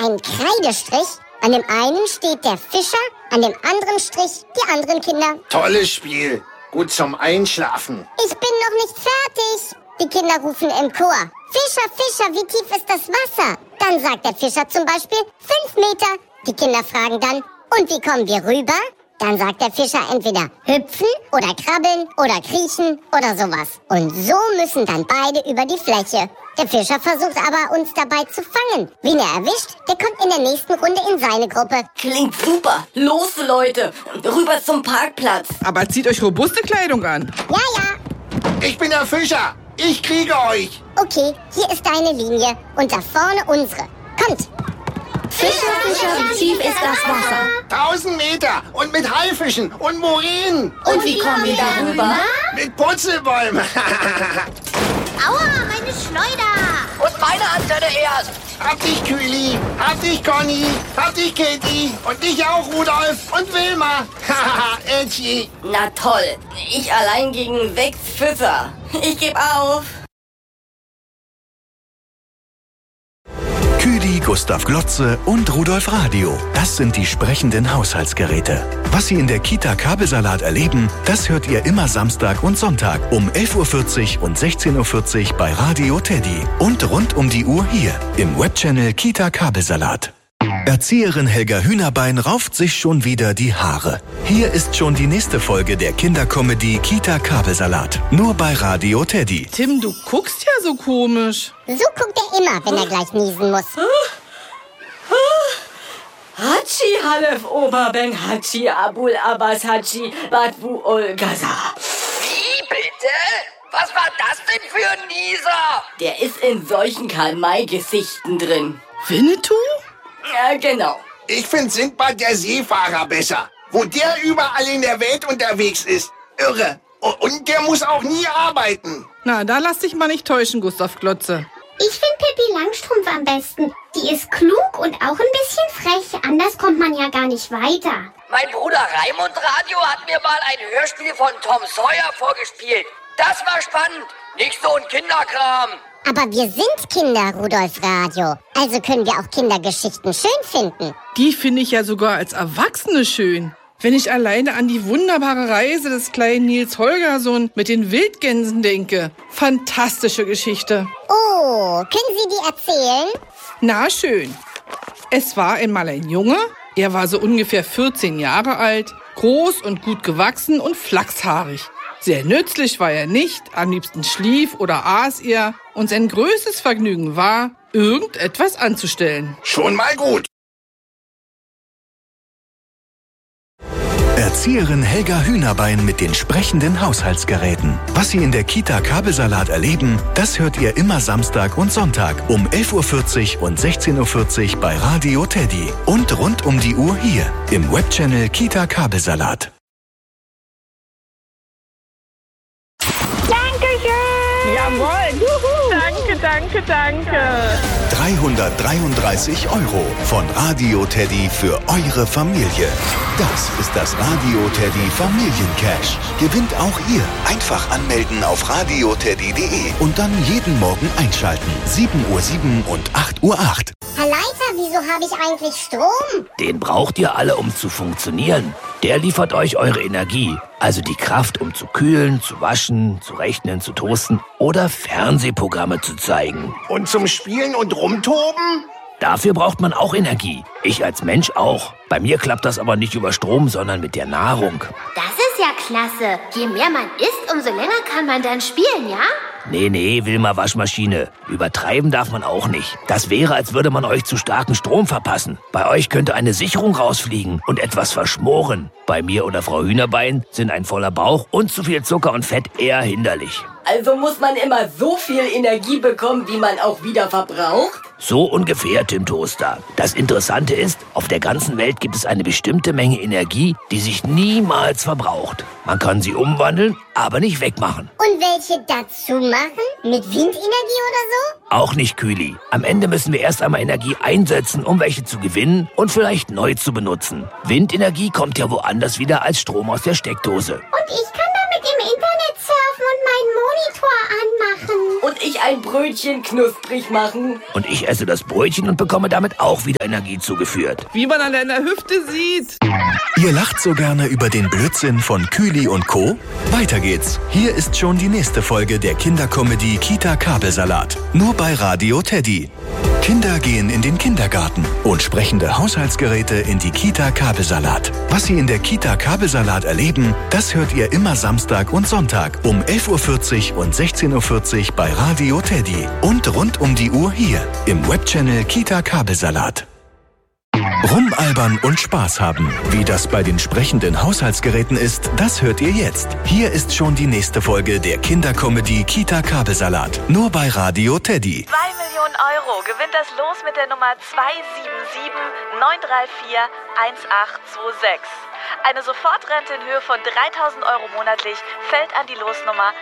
einen Kreidestrich. An dem einen steht der Fischer, an dem anderen Strich die anderen Kinder. Tolles Spiel. Gut zum Einschlafen. Ich bin noch nicht fertig. Die Kinder rufen im Chor. Fischer, Fischer, wie tief ist das Wasser? Dann sagt der Fischer zum Beispiel 5 Meter. Die Kinder fragen dann, und wie kommen wir rüber? Dann sagt der Fischer entweder hüpfen oder krabbeln oder kriechen oder sowas. Und so müssen dann beide über die Fläche. Der Fischer versucht aber, uns dabei zu fangen. Wen er erwischt, der kommt in der nächsten Runde in seine Gruppe. Klingt super. Los, Leute. Rüber zum Parkplatz. Aber zieht euch robuste Kleidung an. Ja, ja. Ich bin der Fischer. Ich kriege euch. Okay, hier ist deine Linie und da vorne unsere. Kommt. Fischer, Fischer, wie tief ist das Wasser? 1000 Meter und mit Haifischen und Moränen. Und wie kommen wir da rüber? Mit Purzelbäumen. Aua, meine Schleuder! Und meine Antenne erst. Hab dich, Kühli. Hab dich, Conny. Hab dich, Katie. Und dich auch, Rudolf. Und Wilma. Haha, Edgy. Na toll. Ich allein gegen 6 Fischer. Ich geb auf. Küdi, Gustav Glotze und Rudolf Radio. Das sind die sprechenden Haushaltsgeräte. Was Sie in der Kita Kabelsalat erleben, das hört ihr immer Samstag und Sonntag um 11.40 Uhr und 16.40 Uhr bei Radio Teddy. Und rund um die Uhr hier im Webchannel Kita Kabelsalat. Erzieherin Helga Hühnerbein rauft sich schon wieder die Haare. Hier ist schon die nächste Folge der Kindercomedy Kita Kabelsalat. Nur bei Radio Teddy. Tim, du guckst ja so komisch. So guckt er immer, wenn er gleich niesen muss. Hatschi Halef Oberben Hatschi Abul Abbas Hatschi Badwu Olgaza. Wie bitte? Was war das denn für ein Nieser? Der ist in solchen Karl-May-Gesichten drin. Winnetou? Ja, genau. Ich finde Sindbad der Seefahrer besser. Wo der überall in der Welt unterwegs ist. Irre. Und der muss auch nie arbeiten. Na, da lass dich mal nicht täuschen, Gustav Glotze. Ich finde Pippi Langstrumpf am besten. Die ist klug und auch ein bisschen frech. Anders kommt man ja gar nicht weiter. Mein Bruder Raimund Radio hat mir mal ein Hörspiel von Tom Sawyer vorgespielt. Das war spannend. Nicht so ein Kinderkram. Aber wir sind Kinder, Rudolf Radio. Also können wir auch Kindergeschichten schön finden. Die finde ich ja sogar als Erwachsene schön. Wenn ich alleine an die wunderbare Reise des kleinen Nils Holgersson mit den Wildgänsen denke. Fantastische Geschichte. Oh, können Sie die erzählen? Na schön. Es war einmal ein Junge. Er war so ungefähr 14 Jahre alt, groß und gut gewachsen und flachshaarig. Sehr nützlich war er nicht, am liebsten schlief oder aß er und sein größtes Vergnügen war, irgendetwas anzustellen. Schon mal gut. Erzieherin Helga Hühnerbein mit den sprechenden Haushaltsgeräten. Was Sie in der Kita Kabelsalat erleben, das hört ihr immer Samstag und Sonntag um 11.40 Uhr und 16.40 Uhr bei Radio Teddy. Und rund um die Uhr hier im Webchannel Kita Kabelsalat. Jawohl! Juhu. Danke. 333 € von Radio Teddy für eure Familie. Das ist das Radio Teddy Familiencash. Gewinnt auch ihr. Einfach anmelden auf radioteddy.de und dann jeden Morgen einschalten. 7:07 Uhr und 8:08 Uhr. Herr Leiter, wieso habe ich eigentlich Strom? Den braucht ihr alle, um zu funktionieren. Der liefert euch eure Energie, also die Kraft, um zu kühlen, zu waschen, zu rechnen, zu toasten oder Fernsehprogramme zu zeigen. Und zum Spielen und Rumtoben? Dafür braucht man auch Energie. Ich als Mensch auch. Bei mir klappt das aber nicht über Strom, sondern mit der Nahrung. Das ist ja klasse. Je mehr man isst, umso länger kann man dann spielen, ja? Nee, Wilma Waschmaschine. Übertreiben darf man auch nicht. Das wäre, als würde man euch zu starken Strom verpassen. Bei euch könnte eine Sicherung rausfliegen und etwas verschmoren. Bei mir oder Frau Hühnerbein sind ein voller Bauch und zu viel Zucker und Fett eher hinderlich. Also muss man immer so viel Energie bekommen, wie man auch wieder verbraucht? So ungefähr, Tim Toaster. Das Interessante ist, auf der ganzen Welt gibt es eine bestimmte Menge Energie, die sich niemals verbraucht. Man kann sie umwandeln, aber nicht wegmachen. Und welche dazu machen? Mit Windenergie oder so? Auch nicht, Kühli. Am Ende müssen wir erst einmal Energie einsetzen, um welche zu gewinnen und vielleicht neu zu benutzen. Windenergie kommt ja woanders wieder als Strom aus der Steckdose. Und ich kann damit im Internet surfen und meinen Monitor anmachen. Und ich ein Brötchen knusprig machen. Und ich esse das Brötchen und bekomme damit auch wieder Energie zugeführt. Wie man an deiner Hüfte sieht. Ihr lacht so gerne über den Blödsinn von Kühli und Co.? Weiter geht's. Hier ist schon die nächste Folge der Kindercomedy Kita Kabelsalat. Nur bei Radio Teddy. Kinder gehen in den Kindergarten und sprechende Haushaltsgeräte in die Kita Kabelsalat. Was sie in der Kita Kabelsalat erleben, das hört ihr immer Samstag und Sonntag um 11.40 Uhr und 16.40 Uhr bei Radio Teddy. Und rund um die Uhr hier im Webchannel Kita Kabelsalat. Rumalbern und Spaß haben. Wie das bei den sprechenden Haushaltsgeräten ist, das hört ihr jetzt. Hier ist schon die nächste Folge der Kindercomedy Kita Kabelsalat. Nur bei Radio Teddy. 2 Millionen Euro gewinnt das Los mit der Nummer 277-934-1826. Eine Sofortrente in Höhe von 3.000 Euro monatlich fällt an die Losnummer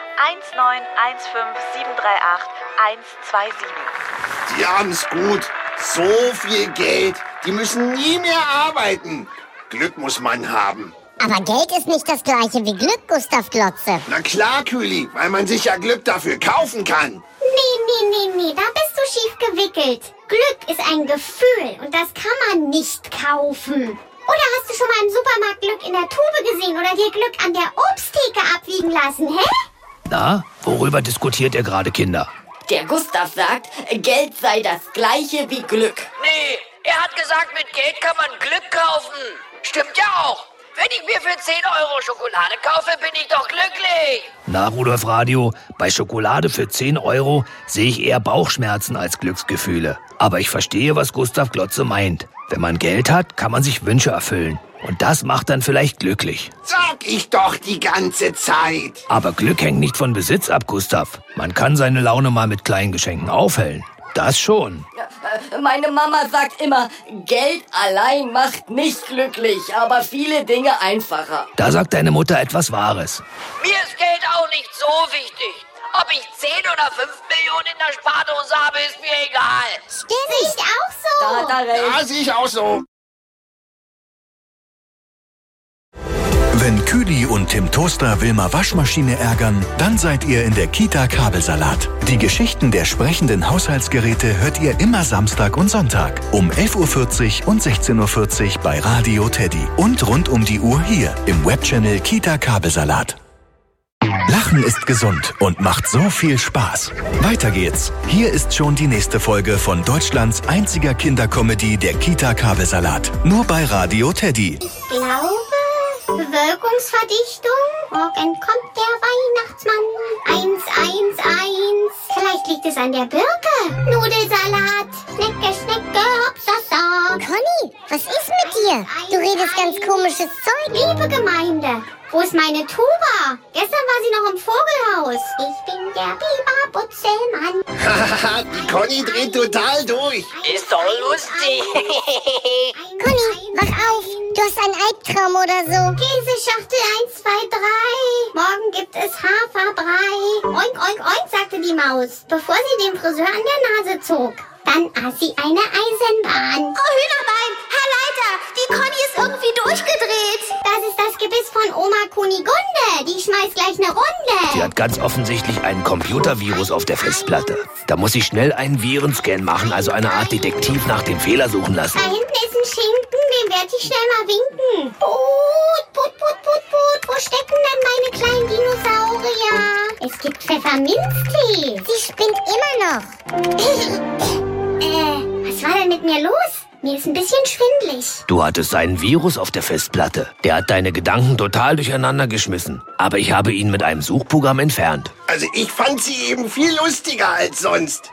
1915738-127. Die haben's gut. So viel Geld. Die müssen nie mehr arbeiten. Glück muss man haben. Aber Geld ist nicht das gleiche wie Glück, Gustav Glotze. Na klar, Kühli, weil man sich ja Glück dafür kaufen kann. Nee, da bist du schief gewickelt. Glück ist ein Gefühl und das kann man nicht kaufen. Oder hast du schon mal im Supermarkt Glück in der Tube gesehen oder dir Glück an der Obsttheke abwiegen lassen, hä? Na, worüber diskutiert ihr gerade, Kinder? Der Gustav sagt, Geld sei das gleiche wie Glück. Nee, er hat gesagt, mit Geld kann man Glück kaufen. Stimmt ja auch. Wenn ich mir für 10 Euro Schokolade kaufe, bin ich doch glücklich. Na, Rudolf Radio, bei Schokolade für 10 Euro sehe ich eher Bauchschmerzen als Glücksgefühle. Aber ich verstehe, was Gustav Glotze meint. Wenn man Geld hat, kann man sich Wünsche erfüllen. Und das macht dann vielleicht glücklich. Sag ich doch die ganze Zeit. Aber Glück hängt nicht von Besitz ab, Gustav. Man kann seine Laune mal mit kleinen Geschenken aufhellen. Das schon. Meine Mama sagt immer, Geld allein macht nicht glücklich, aber viele Dinge einfacher. Da sagt deine Mutter etwas Wahres. Mir ist Geld auch nicht so wichtig. Ob ich 10 oder 5 Millionen in der Spardose habe, ist mir egal. Stimmt. Sehe ich auch so. Da hat er recht. Ja, sehe ich auch so. Wenn Kühli und Tim Toaster Wilma Waschmaschine ärgern, dann seid ihr in der Kita Kabelsalat. Die Geschichten der sprechenden Haushaltsgeräte hört ihr immer Samstag und Sonntag um 11.40 Uhr und 16.40 Uhr bei Radio Teddy. Und rund um die Uhr hier im Webchannel Kita Kabelsalat. Lachen ist gesund und macht so viel Spaß. Weiter geht's. Hier ist schon die nächste Folge von Deutschlands einziger Kindercomedy der Kita Kabelsalat. Nur bei Radio Teddy. Ich glaube, Bewölkungsverdichtung. Morgen kommt der Weihnachtsmann. 111. Vielleicht liegt es an der Birke. Nudelsalat. Schnecke, hopsasa. Conny, was ist mit dir? Du redest ganz komisches Zeug. Liebe Gemeinde, wo ist meine Tuba? Gestern war sie noch im Vogelhaus. Ich bin der Biber-Butzelmann. Die Conny dreht total durch. Ist doch lustig. Conny, wach auf. Du hast einen Albtraum oder so. Käseschachtel 1, 2, 3. Morgen gibt es Haferbrei. Oink, oink, oink, sagte die Maus, bevor sie den Friseur an der Nase zog. Dann aß sie eine Eisenbahn. Frau Hühnerbein, Herr Leiter, die Conny ist irgendwie durchgedreht. Das ist das Gebiss von Oma Kunigunde. Die schmeißt gleich eine Runde. Sie hat ganz offensichtlich einen Computervirus auf der Festplatte. Da muss ich schnell einen Virenscan machen, also eine Art Detektiv nach dem Fehler suchen lassen. Da hinten ist ein Schinken, dem werde ich schnell mal winken. Put. Wo stecken denn meine kleinen Dinosaurier? Es gibt Pfefferminztee. Sie spinnt immer noch. Was war denn mit mir los? Mir ist ein bisschen schwindelig. Du hattest einen Virus auf der Festplatte. Der hat deine Gedanken total durcheinander geschmissen. Aber ich habe ihn mit einem Suchprogramm entfernt. Also ich fand sie eben viel lustiger als sonst.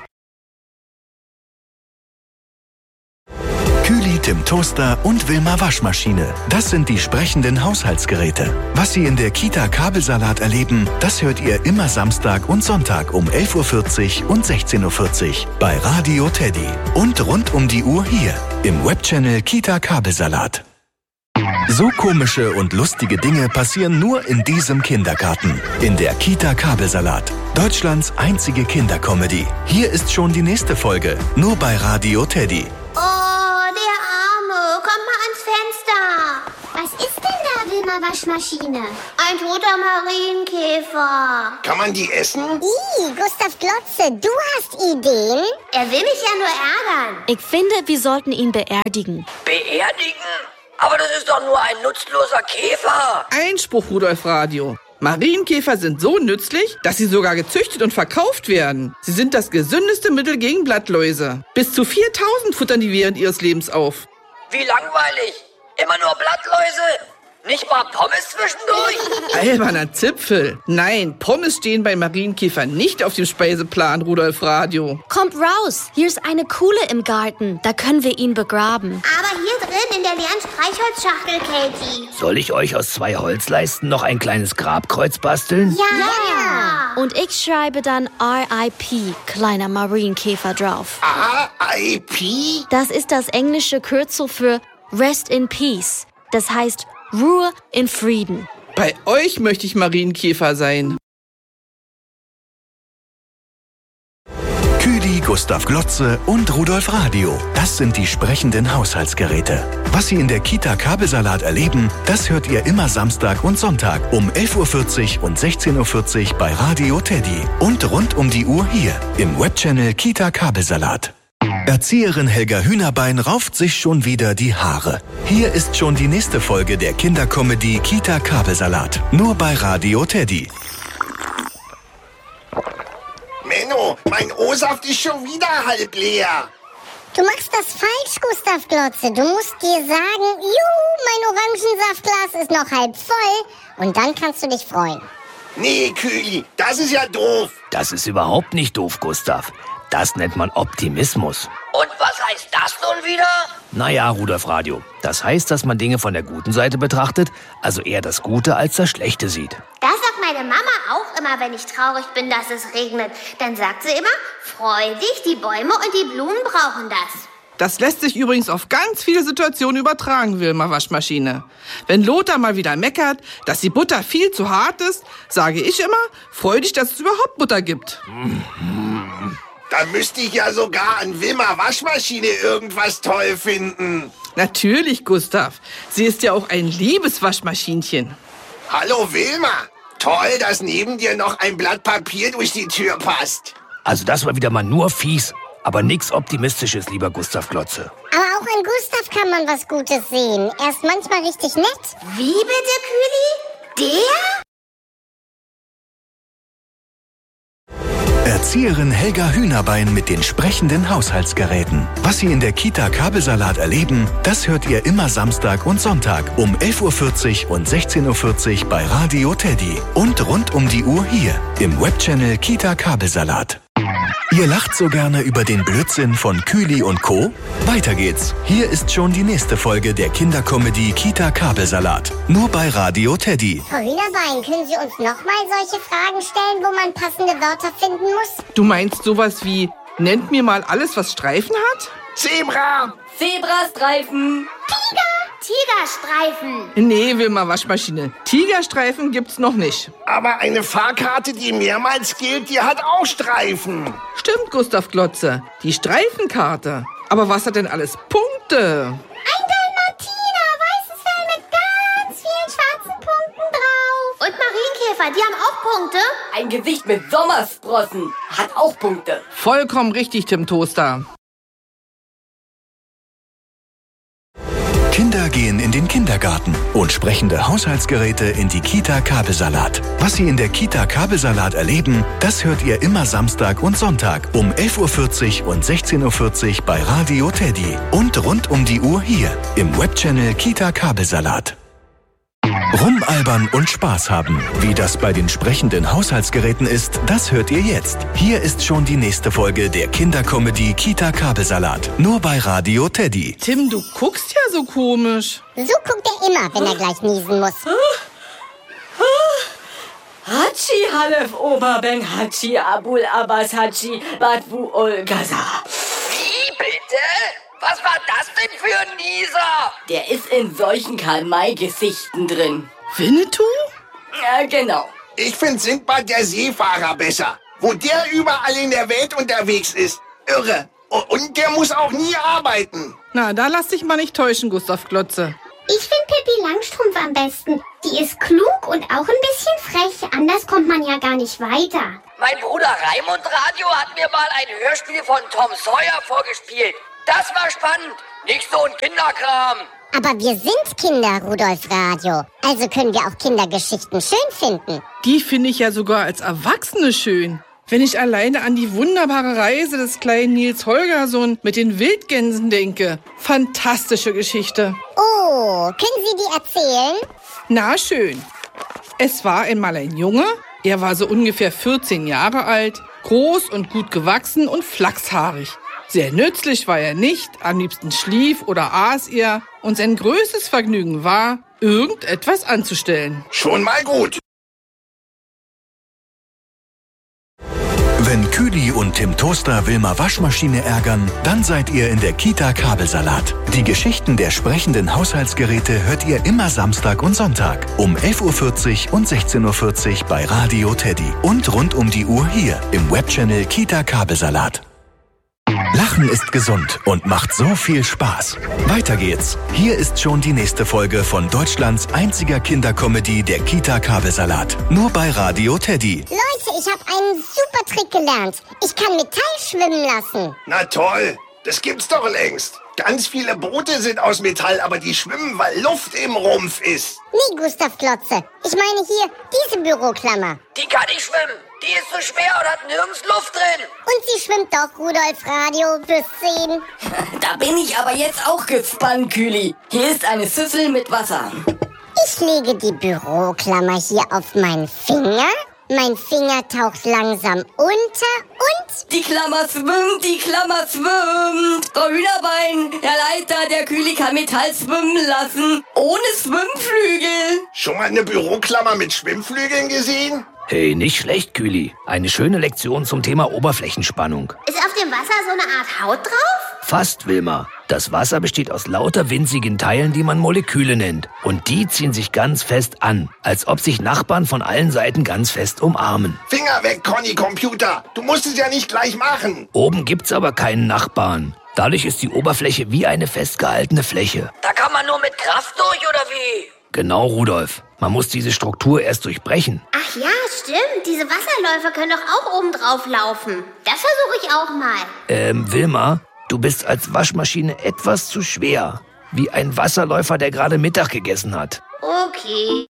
Kühli, Tim Toaster und Wilma Waschmaschine. Das sind die sprechenden Haushaltsgeräte. Was sie in der Kita Kabelsalat erleben, das hört ihr immer Samstag und Sonntag um 11.40 Uhr und 16.40 Uhr bei Radio Teddy. Und rund um die Uhr hier im Webchannel Kita Kabelsalat. So komische und lustige Dinge passieren nur in diesem Kindergarten. In der Kita Kabelsalat. Deutschlands einzige Kindercomedy. Hier ist schon die nächste Folge. Nur bei Radio Teddy. Oh, der Arme, komm mal ans Fenster. Was ist denn da, Wilma Mama-Waschmaschine? Ein toter Marienkäfer. Kann man die essen? Gustav Glotze, du hast Ideen? Er will mich ja nur ärgern. Ich finde, wir sollten ihn beerdigen. Beerdigen? Aber das ist doch nur ein nutzloser Käfer. Einspruch, Rudolf Radio. Marienkäfer sind so nützlich, dass sie sogar gezüchtet und verkauft werden. Sie sind das gesündeste Mittel gegen Blattläuse. Bis zu 4000 futtern die während ihres Lebens auf. Wie langweilig. Immer nur Blattläuse. Nicht mal Pommes zwischendurch? Alberner Zipfel. Nein, Pommes stehen bei Marienkäfern nicht auf dem Speiseplan, Rudolf Radio. Kommt raus, hier ist eine Kuhle im Garten. Da können wir ihn begraben. Aber hier drin in der leeren Streichholzschachtel, Katie. Soll ich euch aus 2 Holzleisten noch ein kleines Grabkreuz basteln? Ja. Und ich schreibe dann R.I.P., kleiner Marienkäfer drauf. R.I.P.? Das ist das englische Kürzel für Rest in Peace. Das heißt Ruhe in Frieden. Bei euch möchte ich Marienkäfer sein. Küdi, Gustav Glotze und Rudolf Radio. Das sind die sprechenden Haushaltsgeräte. Was Sie in der Kita Kabelsalat erleben, das hört ihr immer Samstag und Sonntag um 11.40 Uhr und 16.40 Uhr bei Radio Teddy. Und rund um die Uhr hier im Webchannel Kita Kabelsalat. Erzieherin Helga Hühnerbein rauft sich schon wieder die Haare. Hier ist schon die nächste Folge der Kindercomedy Kita Kabelsalat. Nur bei Radio Teddy. Menno, mein O-Saft ist schon wieder halb leer. Du machst das falsch, Gustav Glotze. Du musst dir sagen, mein Orangensaftglas ist noch halb voll. Und dann kannst du dich freuen. Nee, Kühli, das ist ja doof. Das ist überhaupt nicht doof, Gustav. Das nennt man Optimismus. Und was heißt das nun wieder? Naja, Rudolf Radio. Das heißt, dass man Dinge von der guten Seite betrachtet, also eher das Gute als das Schlechte sieht. Das sagt meine Mama auch immer, wenn ich traurig bin, dass es regnet. Dann sagt sie immer, freu dich, die Bäume und die Blumen brauchen das. Das lässt sich übrigens auf ganz viele Situationen übertragen, Wilma Waschmaschine. Wenn Lothar mal wieder meckert, dass die Butter viel zu hart ist, sage ich immer, freu dich, dass es überhaupt Butter gibt. Da müsste ich ja sogar an Wilma Waschmaschine irgendwas toll finden. Natürlich, Gustav. Sie ist ja auch ein liebes Waschmaschinchen. Hallo Wilma. Toll, dass neben dir noch ein Blatt Papier durch die Tür passt. Also das war wieder mal nur fies, aber nix Optimistisches, lieber Gustav Glotze. Aber auch an Gustav kann man was Gutes sehen. Er ist manchmal richtig nett. Wie bitte, Kühli? Der? Erzieherin Helga Hühnerbein mit den sprechenden Haushaltsgeräten. Was Sie in der Kita Kabelsalat erleben, das hört ihr immer Samstag und Sonntag um 11.40 Uhr und 16.40 Uhr bei Radio Teddy. Und rund um die Uhr hier im Webchannel Kita Kabelsalat. Ihr lacht so gerne über den Blödsinn von Kühli und Co.? Weiter geht's. Hier ist schon die nächste Folge der Kindercomedy Kita Kabelsalat. Nur bei Radio Teddy. Frau Hühnerbein, können Sie uns nochmal solche Fragen stellen, wo man passende Wörter finden muss? Du meinst sowas wie, nennt mir mal alles, was Streifen hat? Zebra. Zebrastreifen. Tigerstreifen. Nee, Wilma Waschmaschine. Tigerstreifen gibt's noch nicht. Aber eine Fahrkarte, die mehrmals gilt, die hat auch Streifen. Stimmt, Gustav Glotze. Die Streifenkarte. Aber was hat denn alles Punkte? Ein Dalmatiner, weißes Fell mit ganz vielen schwarzen Punkten drauf. Und Marienkäfer, die haben auch Punkte. Ein Gesicht mit Sommersprossen hat auch Punkte. Vollkommen richtig, Tim Toaster. Kinder gehen in den Kindergarten und sprechende Haushaltsgeräte in die Kita Kabelsalat. Was Sie in der Kita Kabelsalat erleben, das hört ihr immer Samstag und Sonntag um 11.40 Uhr und 16.40 Uhr bei Radio Teddy. Und rund um die Uhr hier im Webchannel Kita Kabelsalat. Rumalbern und Spaß haben. Wie das bei den sprechenden Haushaltsgeräten ist, das hört ihr jetzt. Hier ist schon die nächste Folge der Kindercomedy Kita Kabelsalat. Nur bei Radio Teddy. Tim, du guckst ja so komisch. So guckt er immer, wenn er gleich niesen muss. Hatschi Halef Oberbeng Hatschi Abul Abbas Hatschi Badwu Olgaza. Wie bitte? Was war das denn für ein Nieser? Der ist in solchen Karl-May-Gesichten drin. Winnetou? Ja, genau. Ich finde Sindbad der Seefahrer besser. Wo der überall in der Welt unterwegs ist. Irre. Und der muss auch nie arbeiten. Na, da lass dich mal nicht täuschen, Gustav Glotze. Ich finde Pippi Langstrumpf am besten. Die ist klug und auch ein bisschen frech. Anders kommt man ja gar nicht weiter. Mein Bruder Raimund Radio hat mir mal ein Hörspiel von Tom Sawyer vorgespielt. Das war spannend. Nicht so ein Kinderkram. Aber wir sind Kinder, Rudolf Radio. Also können wir auch Kindergeschichten schön finden. Die finde ich ja sogar als Erwachsene schön. Wenn ich alleine an die wunderbare Reise des kleinen Nils Holgersson mit den Wildgänsen denke. Fantastische Geschichte. Oh, können Sie die erzählen? Na schön. Es war einmal ein Junge. Er war so ungefähr 14 Jahre alt, groß und gut gewachsen und flachshaarig. Sehr nützlich war er nicht, am liebsten schlief oder aß er und sein größtes Vergnügen war, irgendetwas anzustellen. Schon mal gut. Wenn Küli und Tim Toaster Wilma Waschmaschine ärgern, dann seid ihr in der Kita Kabelsalat. Die Geschichten der sprechenden Haushaltsgeräte hört ihr immer Samstag und Sonntag um 11.40 Uhr und 16.40 Uhr bei Radio Teddy. Und rund um die Uhr hier im Webchannel Kita Kabelsalat. Lachen ist gesund und macht so viel Spaß. Weiter geht's. Hier ist schon die nächste Folge von Deutschlands einziger Kindercomedy, der Kita Kabelsalat. Nur bei Radio Teddy. Leute, ich habe einen super Trick gelernt. Ich kann Metall schwimmen lassen. Na toll, das gibt's doch längst. Ganz viele Boote sind aus Metall, aber die schwimmen, weil Luft im Rumpf ist. Nee, Gustav Klotze. Ich meine hier diese Büroklammer. Die kann nicht schwimmen. Die ist zu schwer und hat nirgends Luft drin. Und sie schwimmt doch, Rudolf Radio, wirst sehen. Da bin ich aber jetzt auch gespannt, Küli. Hier ist eine Schüssel mit Wasser. Ich lege die Büroklammer hier auf meinen Finger. Mein Finger taucht langsam unter und... Die Klammer schwimmt, die Klammer schwimmt. Frau Hühnerbein, Herr Leiter, der Küli kann Metall schwimmen lassen. Ohne Schwimmflügel. Schon mal eine Büroklammer mit Schwimmflügeln gesehen? Hey, nicht schlecht, Küli. Eine schöne Lektion zum Thema Oberflächenspannung. Ist auf dem Wasser so eine Art Haut drauf? Fast, Wilma. Das Wasser besteht aus lauter winzigen Teilen, die man Moleküle nennt. Und die ziehen sich ganz fest an, als ob sich Nachbarn von allen Seiten ganz fest umarmen. Finger weg, Conny Computer. Du musst es ja nicht gleich machen. Oben gibt's aber keinen Nachbarn. Dadurch ist die Oberfläche wie eine festgehaltene Fläche. Da kann man nur mit Kraft durch, oder wie? Genau, Rudolf. Man muss diese Struktur erst durchbrechen. Ach ja, stimmt. Diese Wasserläufer können doch auch oben drauf laufen. Das versuche ich auch mal. Wilma, du bist als Waschmaschine etwas zu schwer. Wie ein Wasserläufer, der gerade Mittag gegessen hat. Okay.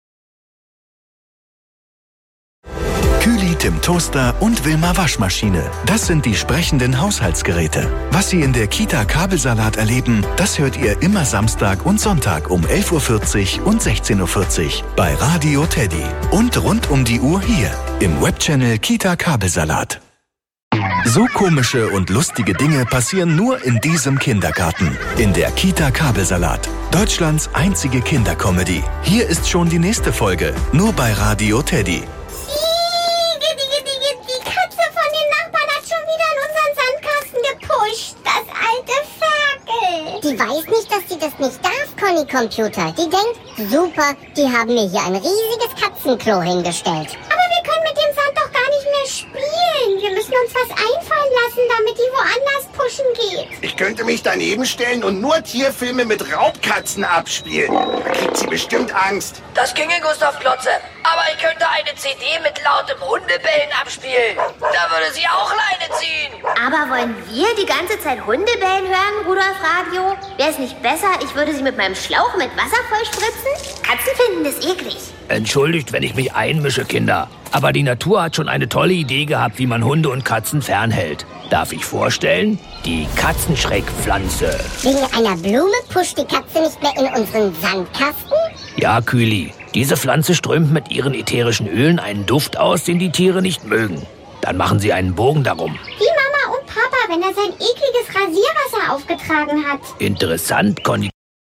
Küli, Tim Toaster und Wilma Waschmaschine. Das sind die sprechenden Haushaltsgeräte. Was Sie in der Kita Kabelsalat erleben, das hört ihr immer Samstag und Sonntag um 11.40 Uhr und 16.40 Uhr bei Radio Teddy. Und rund um die Uhr hier im Webchannel Kita Kabelsalat. So komische und lustige Dinge passieren nur in diesem Kindergarten. In der Kita Kabelsalat. Deutschlands einzige Kindercomedy. Hier ist schon die nächste Folge. Nur bei Radio Teddy. Die Katze von den Nachbarn hat schon wieder in unseren Sandkasten gepusht. Das alte Ferkel. Die weiß nicht, dass sie das nicht darf, Conny Computer. Die denkt, super, die haben mir hier ein riesiges Katzenklo hingestellt. Aber wir können mit dem Sand doch gar nicht mehr spielen. Wir müssen uns was einfallen lassen, damit die woanders pushen geht. Ich könnte mich daneben stellen und nur Tierfilme mit Raubkatzen abspielen. Da kriegt sie bestimmt Angst. Das ginge, Gustav Klotze. Aber ich könnte eine CD mit lautem Hundebellen abspielen. Da würde sie auch Leine ziehen. Aber wollen wir die ganze Zeit Hundebellen hören, Rudolf Radio? Wäre es nicht besser, ich würde sie mit meinem Schlauch mit Wasser vollspritzen? Katzen finden das eklig. Entschuldigt, wenn ich mich einmische, Kinder. Aber die Natur hat schon eine tolle Idee gehabt, wie man Hunde und Katzen fernhält. Darf ich vorstellen? Die Katzenschreckpflanze. Wegen einer Blume pusht die Katze nicht mehr in unseren Sandkasten? Ja, Küli. Diese Pflanze strömt mit ihren ätherischen Ölen einen Duft aus, den die Tiere nicht mögen. Dann machen sie einen Bogen darum. Wie Mama und Papa, wenn er sein ekliges Rasierwasser aufgetragen hat. Interessant, Conny.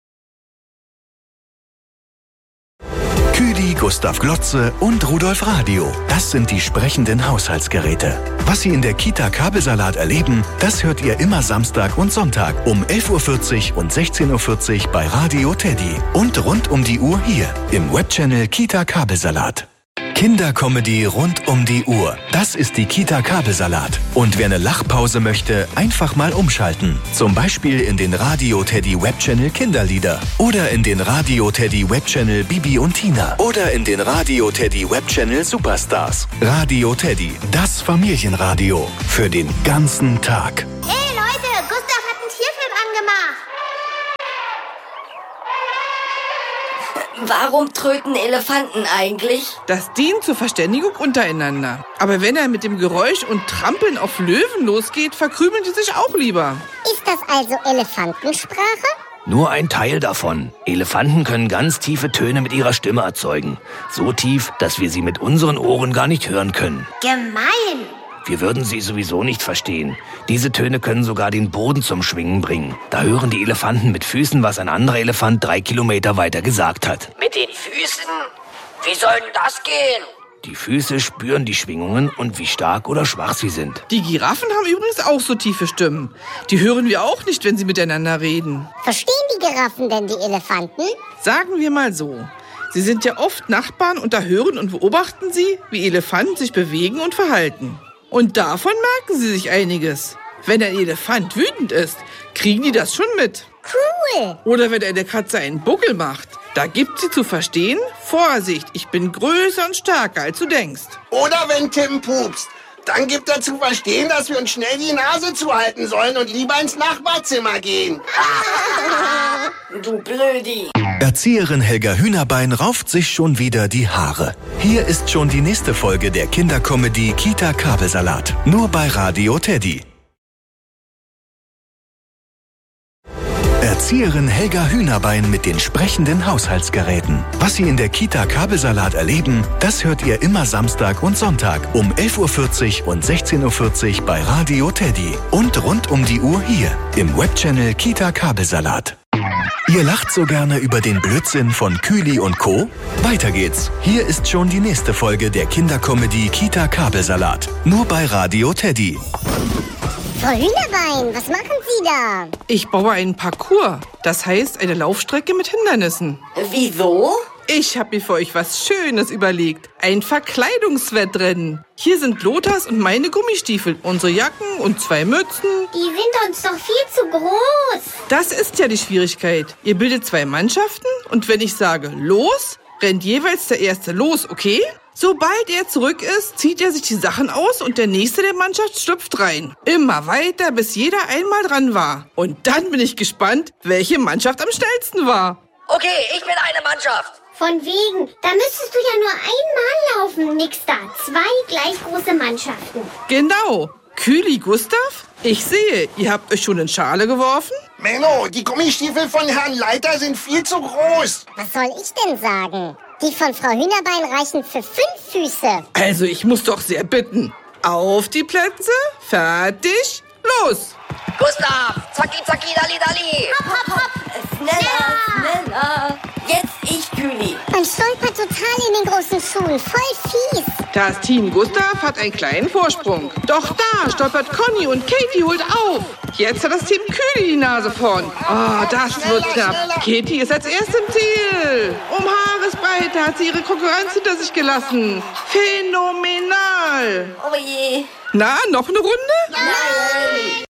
Küli, Gustav Glotze und Rudolf Radio. Das sind die sprechenden Haushaltsgeräte. Was Sie in der Kita Kabelsalat erleben, das hört ihr immer Samstag und Sonntag um 11.40 Uhr und 16.40 Uhr bei Radio Teddy. Und rund um die Uhr hier im Webchannel Kita Kabelsalat. Kindercomedy rund um die Uhr. Das ist die Kita Kabelsalat. Und wer eine Lachpause möchte, einfach mal umschalten. Zum Beispiel in den Radio Teddy Webchannel Kinderlieder. Oder in den Radio Teddy Webchannel Bibi und Tina. Oder in den Radio Teddy Webchannel Superstars. Radio Teddy, das Familienradio. Für den ganzen Tag. Hey Leute, Gustav hat einen Tierfilm angemacht. Warum tröten Elefanten eigentlich? Das dient zur Verständigung untereinander. Aber wenn er mit dem Geräusch und Trampeln auf Löwen losgeht, verkrümeln die sich auch lieber. Ist das also Elefantensprache? Nur ein Teil davon. Elefanten können ganz tiefe Töne mit ihrer Stimme erzeugen. So tief, dass wir sie mit unseren Ohren gar nicht hören können. Gemein. Wir würden sie sowieso nicht verstehen. Diese Töne können sogar den Boden zum Schwingen bringen. Da hören die Elefanten mit Füßen, was ein anderer Elefant 3 Kilometer weiter gesagt hat. Mit den Füßen? Wie soll denn das gehen? Die Füße spüren die Schwingungen und wie stark oder schwach sie sind. Die Giraffen haben übrigens auch so tiefe Stimmen. Die hören wir auch nicht, wenn sie miteinander reden. Verstehen die Giraffen denn die Elefanten? Sagen wir mal so. Sie sind ja oft Nachbarn und da hören und beobachten sie, wie Elefanten sich bewegen und verhalten. Und davon merken sie sich einiges. Wenn ein Elefant wütend ist, kriegen die das schon mit. Cool. Oder wenn eine Katze einen Buckel macht, da gibt sie zu verstehen, Vorsicht, ich bin größer und stärker, als du denkst. Oder wenn Tim pupst, dann gibt er zu verstehen, dass wir uns schnell die Nase zuhalten sollen und lieber ins Nachbarzimmer gehen. Du Blödi. Erzieherin Helga Hühnerbein rauft sich schon wieder die Haare. Hier ist schon die nächste Folge der Kindercomedy Kita Kabelsalat. Nur bei Radio Teddy. Erzieherin Helga Hühnerbein mit den sprechenden Haushaltsgeräten. Was Sie in der Kita Kabelsalat erleben, das hört ihr immer Samstag und Sonntag um 11.40 Uhr und 16.40 Uhr bei Radio Teddy. Und rund um die Uhr hier im Webchannel Kita Kabelsalat. Ihr lacht so gerne über den Blödsinn von Kühli und Co.? Weiter geht's. Hier ist schon die nächste Folge der Kindercomedy Kita Kabelsalat. Nur bei Radio Teddy. Frau Hühnerbein, was machen Sie da? Ich baue einen Parcours. Das heißt eine Laufstrecke mit Hindernissen. Wieso? Ich habe mir für euch was Schönes überlegt. Ein Verkleidungswettrennen. Hier sind Lothars und meine Gummistiefel, unsere Jacken und 2 Mützen. Die sind uns doch viel zu groß. Das ist ja die Schwierigkeit. Ihr bildet 2 Mannschaften und wenn ich sage los, rennt jeweils der Erste los, okay? Sobald er zurück ist, zieht er sich die Sachen aus und der Nächste der Mannschaft schlüpft rein. Immer weiter, bis jeder einmal dran war. Und dann bin ich gespannt, welche Mannschaft am schnellsten war. Okay, ich bin eine Mannschaft. Von wegen, da müsstest du ja nur einmal laufen, nix da. 2 gleich große Mannschaften. Genau. Kühli, Gustav, ich sehe, ihr habt euch schon in Schale geworfen. Menno, die Gummistiefel von Herrn Leiter sind viel zu groß. Was soll ich denn sagen? Die von Frau Hühnerbein reichen für 5 Füße. Also ich muss doch sehr bitten. Auf die Plätze, fertig, los. Gustav, zacki, zacki, dali, dali. Hopp, hopp, hopp. Schneller, schneller. Jetzt ich, Kühli. Man stolpert total in den großen Schuhen. Voll fies. Das Team Gustav hat einen kleinen Vorsprung. Doch da stolpert Conny und Katie holt auf. Jetzt hat das Team Kühli die Nase vorn. Oh, das wird knapp. Katie ist als Erste im Ziel. Um Haaresbreite hat sie ihre Konkurrenz hinter sich gelassen. Phänomenal. Oh je. Na, noch eine Runde? Nein.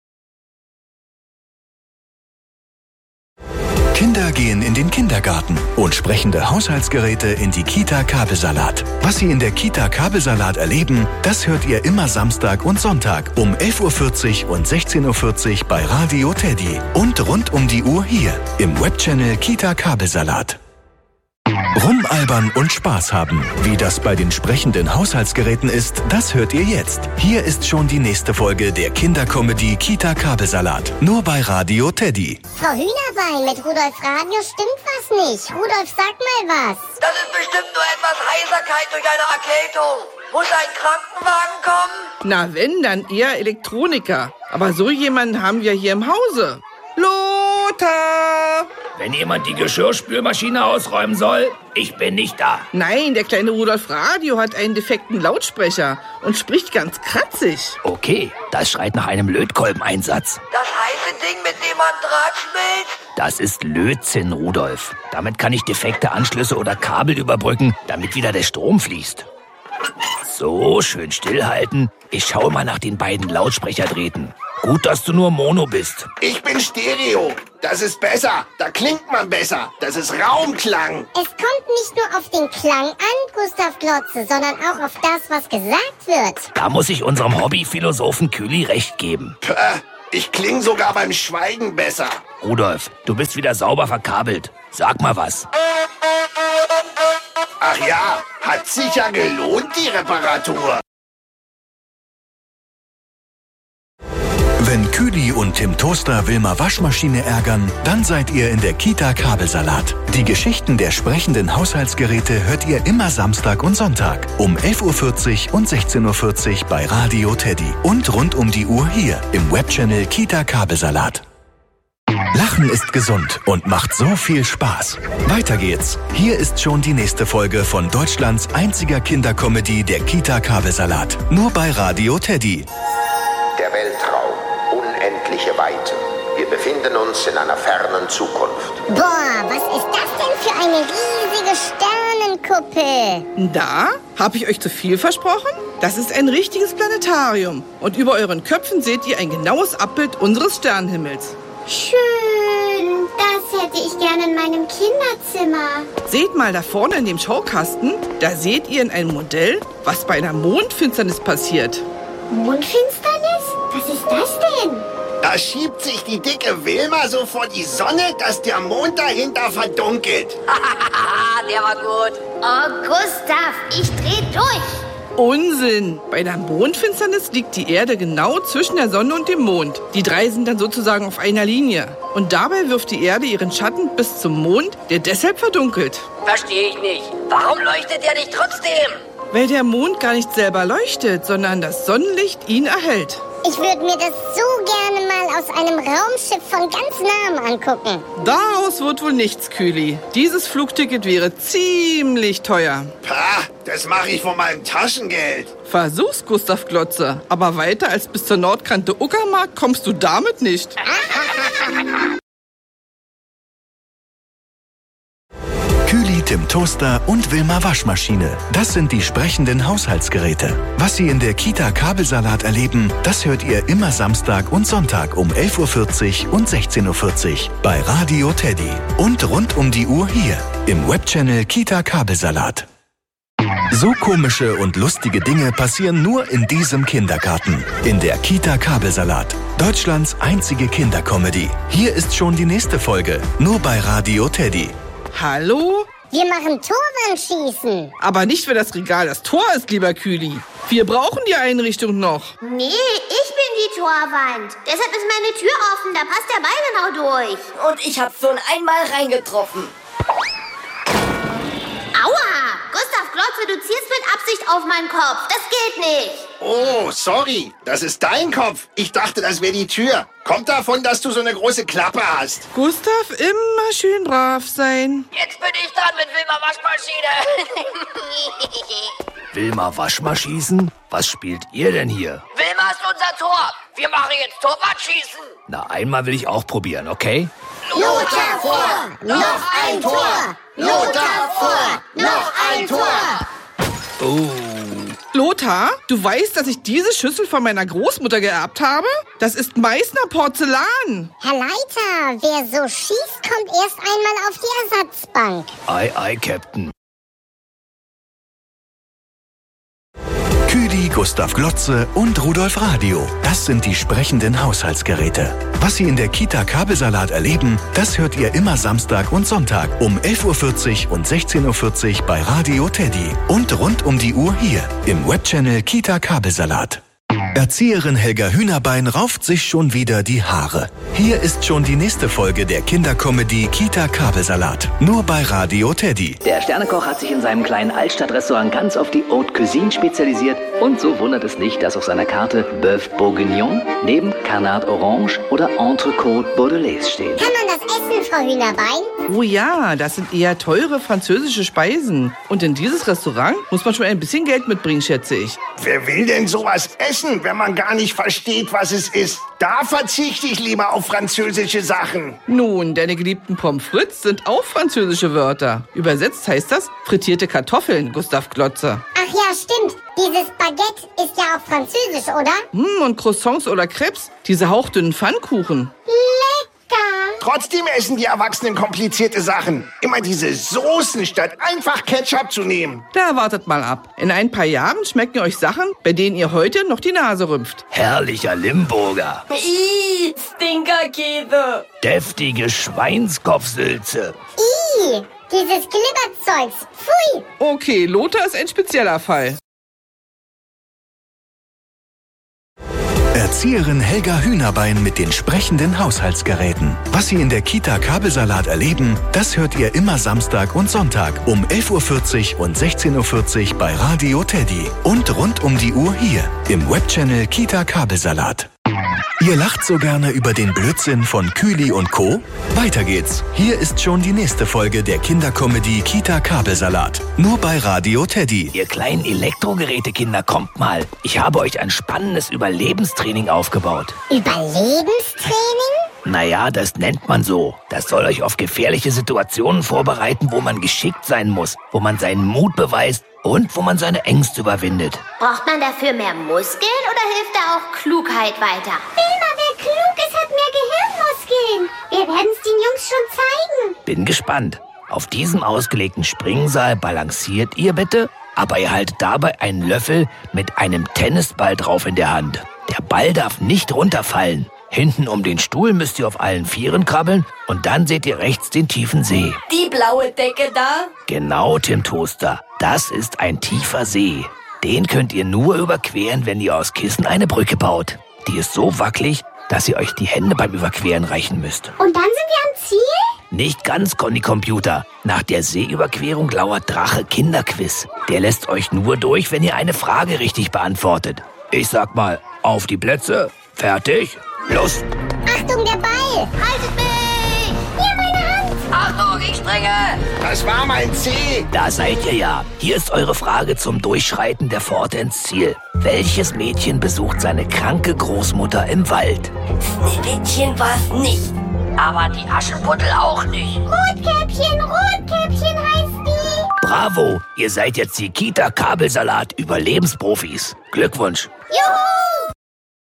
Kinder gehen in den Kindergarten und sprechende Haushaltsgeräte in die Kita Kabelsalat. Was Sie in der Kita Kabelsalat erleben, das hört ihr immer Samstag und Sonntag um 11.40 Uhr und 16.40 Uhr bei Radio Teddy. Und rund um die Uhr hier im Webchannel Kita Kabelsalat. Rumalbern und Spaß haben. Wie das bei den sprechenden Haushaltsgeräten ist, das hört ihr jetzt. Hier ist schon die nächste Folge der Kindercomedy Kita Kabelsalat. Nur bei Radio Teddy. Frau Hühnerbein, mit Rudolf Radio stimmt was nicht. Rudolf, sag mal was. Das ist bestimmt nur etwas Heiserkeit durch eine Erkältung. Muss ein Krankenwagen kommen? Na, wenn, dann eher Elektroniker. Aber so jemanden haben wir hier im Hause. Lothar! Lothar! Wenn jemand die Geschirrspülmaschine ausräumen soll, ich bin nicht da. Nein, der kleine Rudolf Radio hat einen defekten Lautsprecher und spricht ganz kratzig. Okay, das schreit nach einem Lötkolbeneinsatz. Das heiße Ding, mit dem man Draht schmilzt? Das ist Lötzinn, Rudolf. Damit kann ich defekte Anschlüsse oder Kabel überbrücken, damit wieder der Strom fließt. So, schön stillhalten. Ich schaue mal nach den beiden Lautsprecherdrähten. Gut, dass du nur Mono bist. Ich bin Stereo. Das ist besser. Da klingt man besser. Das ist Raumklang. Es kommt nicht nur auf den Klang an, Gustav Glotze, sondern auch auf das, was gesagt wird. Da muss ich unserem Hobbyphilosophen Kühli recht geben. Ich klinge sogar beim Schweigen besser. Rudolf, du bist wieder sauber verkabelt. Sag mal was. Ach ja, hat sich ja gelohnt, die Reparatur. Wenn Kühli und Tim Toaster Wilma Waschmaschine ärgern, dann seid ihr in der Kita Kabelsalat. Die Geschichten der sprechenden Haushaltsgeräte hört ihr immer Samstag und Sonntag um 11.40 Uhr und 16.40 Uhr bei Radio Teddy. Und rund um die Uhr hier im Webchannel Kita Kabelsalat. Lachen ist gesund und macht so viel Spaß. Weiter geht's. Hier ist schon die nächste Folge von Deutschlands einziger Kindercomedy, der Kita Kabelsalat. Nur bei Radio Teddy. Der Weltraum, unendliche Weite. Wir befinden uns in einer fernen Zukunft. Boah, was ist das denn für eine riesige Sternenkuppel? Da? Habe ich euch zu viel versprochen? Das ist ein richtiges Planetarium. Und über euren Köpfen seht ihr ein genaues Abbild unseres Sternenhimmels. Schön, das hätte ich gerne in meinem Kinderzimmer. Seht mal da vorne in dem Schaukasten, da seht ihr in einem Modell, was bei einer Mondfinsternis passiert. Mondfinsternis? Was ist das denn? Da schiebt sich die dicke Wilma so vor die Sonne, dass der Mond dahinter verdunkelt. Der war gut. Oh, Gustav, ich dreh durch. Unsinn! Bei der Mondfinsternis liegt die Erde genau zwischen der Sonne und dem Mond. Die drei sind dann sozusagen auf einer Linie. Und dabei wirft die Erde ihren Schatten bis zum Mond, der deshalb verdunkelt. Verstehe ich nicht. Warum leuchtet er nicht trotzdem? Weil der Mond gar nicht selber leuchtet, sondern das Sonnenlicht ihn erhält. Ich würde mir das so gerne mal aus einem Raumschiff von ganz nahem angucken. Daraus wird wohl nichts, Kühli. Dieses Flugticket wäre ziemlich teuer. Pah, das mache ich von meinem Taschengeld. Versuch's, Gustav Glotze. Aber weiter als bis zur Nordkante Uckermark kommst du damit nicht. Kühli, Tim Toaster und Wilma Waschmaschine. Das sind die sprechenden Haushaltsgeräte. Was Sie in der Kita Kabelsalat erleben, das hört ihr immer Samstag und Sonntag um 11.40 Uhr und 16.40 Uhr bei Radio Teddy. Und rund um die Uhr hier im Webchannel Kita Kabelsalat. So komische und lustige Dinge passieren nur in diesem Kindergarten. In der Kita Kabelsalat. Deutschlands einzige Kindercomedy. Hier ist schon die nächste Folge. Nur bei Radio Teddy. Hallo? Wir machen Torwandschießen. Aber nicht, wenn das Regal das Tor ist, lieber Kühli. Wir brauchen die Einrichtung noch. Nee, ich bin die Torwand. Deshalb ist meine Tür offen, da passt der Ball genau durch. Und ich hab schon einmal reingetroffen. Aua! Gustav Glotze, du ziehst mit Absicht auf meinen Kopf. Das geht nicht. Oh, sorry. Das ist dein Kopf. Ich dachte, das wäre die Tür. Kommt davon, dass du so eine große Klappe hast. Gustav, immer schön brav sein. Jetzt bin ich dran mit Wilma Waschmaschine. Wilma Waschmaschinen? Was spielt ihr denn hier? Wilma ist unser Tor. Wir machen jetzt Torwandschießen. Na, einmal will ich auch probieren, okay? Lothar vor! Noch ein Tor! Lothar vor! Noch ein Tor! Oh. Lothar, du weißt, dass ich diese Schüssel von meiner Großmutter geerbt habe? Das ist Meißner Porzellan. Herr Leiter, wer so schießt, kommt erst einmal auf die Ersatzbank. Ei, Captain. Kühli, Gustav Glotze und Rudolf Radio. Das sind die sprechenden Haushaltsgeräte. Was Sie in der Kita Kabelsalat erleben, das hört ihr immer Samstag und Sonntag um 11.40 Uhr und 16.40 Uhr bei Radio Teddy. Und rund um die Uhr hier im Webchannel Kita Kabelsalat. Erzieherin Helga Hühnerbein rauft sich schon wieder die Haare. Hier ist schon die nächste Folge der Kindercomedy Kita Kabelsalat. Nur bei Radio Teddy. Der Sternekoch hat sich in seinem kleinen Altstadtrestaurant ganz auf die Haute Cuisine spezialisiert. Und so wundert es nicht, dass auf seiner Karte Bœuf Bourguignon neben Canard Orange oder Entrecôte Bordelaise steht. Kann man das essen, Frau Hühnerbein? Oh ja, das sind eher teure französische Speisen. Und in dieses Restaurant muss man schon ein bisschen Geld mitbringen, schätze ich. Wer will denn sowas essen, wenn man gar nicht versteht, was es ist? Da verzichte ich lieber auf französische Sachen. Nun, deine geliebten Pommes frites sind auch französische Wörter. Übersetzt heißt das frittierte Kartoffeln, Gustav Glotze. Ach ja, stimmt. Dieses Baguette ist ja auch französisch, oder? Und Croissants oder Crepes, diese hauchdünnen Pfannkuchen. Lecker. Trotzdem essen die Erwachsenen komplizierte Sachen. Immer diese Soßen, statt einfach Ketchup zu nehmen. Da wartet mal ab. In ein paar Jahren schmecken euch Sachen, bei denen ihr heute noch die Nase rümpft. Herrlicher Limburger. Ih, Stinkerkäse. Deftige Schweinskopfsülze. Ih, dieses Glibberzeugs. Pfui. Okay, Lothar ist ein spezieller Fall. Erzieherin Helga Hühnerbein mit den sprechenden Haushaltsgeräten. Was Sie in der Kita Kabelsalat erleben, das hört ihr immer Samstag und Sonntag um 11.40 Uhr und 16.40 Uhr bei Radio Teddy. Und rund um die Uhr hier im Webchannel Kita Kabelsalat. Ihr lacht so gerne über den Blödsinn von Kühli und Co.? Weiter geht's. Hier ist schon die nächste Folge der Kindercomedy Kita Kabelsalat. Nur bei Radio Teddy. Ihr kleinen Elektrogerätekinder, kommt mal. Ich habe euch ein spannendes Überlebenstraining aufgebaut. Überlebenstraining? Naja, das nennt man so. Das soll euch auf gefährliche Situationen vorbereiten, wo man geschickt sein muss, wo man seinen Mut beweist und wo man seine Ängste überwindet. Braucht man dafür mehr Muskeln oder hilft da auch Klugheit weiter? Wilma, wer klug ist, hat mehr Gehirnmuskeln. Wir werden es den Jungs schon zeigen. Bin gespannt. Auf diesem ausgelegten Springsaal balanciert ihr bitte, aber ihr haltet dabei einen Löffel mit einem Tennisball drauf in der Hand. Der Ball darf nicht runterfallen. Hinten um den Stuhl müsst ihr auf allen Vieren krabbeln und dann seht ihr rechts den tiefen See. Die blaue Decke da? Genau, Tim Toaster. Das ist ein tiefer See. Den könnt ihr nur überqueren, wenn ihr aus Kissen eine Brücke baut. Die ist so wackelig, dass ihr euch die Hände beim Überqueren reichen müsst. Und dann sind wir am Ziel? Nicht ganz, Conny Computer. Nach der Seeüberquerung lauert Drache Kinderquiz. Der lässt euch nur durch, wenn ihr eine Frage richtig beantwortet. Ich sag mal, auf die Plätze, fertig, los! Achtung, der Ball! Haltet mich! Hier, meine Hand! Achtung, ich springe! Das war mein C. Da seid ihr ja. Hier ist eure Frage zum Durchschreiten der Pforte ins Ziel. Welches Mädchen besucht seine kranke Großmutter im Wald? Schneewittchen war's nicht. Aber die Aschenputtel auch nicht. Rotkäppchen heißt die. Bravo, ihr seid jetzt die Kita Kabelsalat Überlebensprofis. Glückwunsch. Juhu!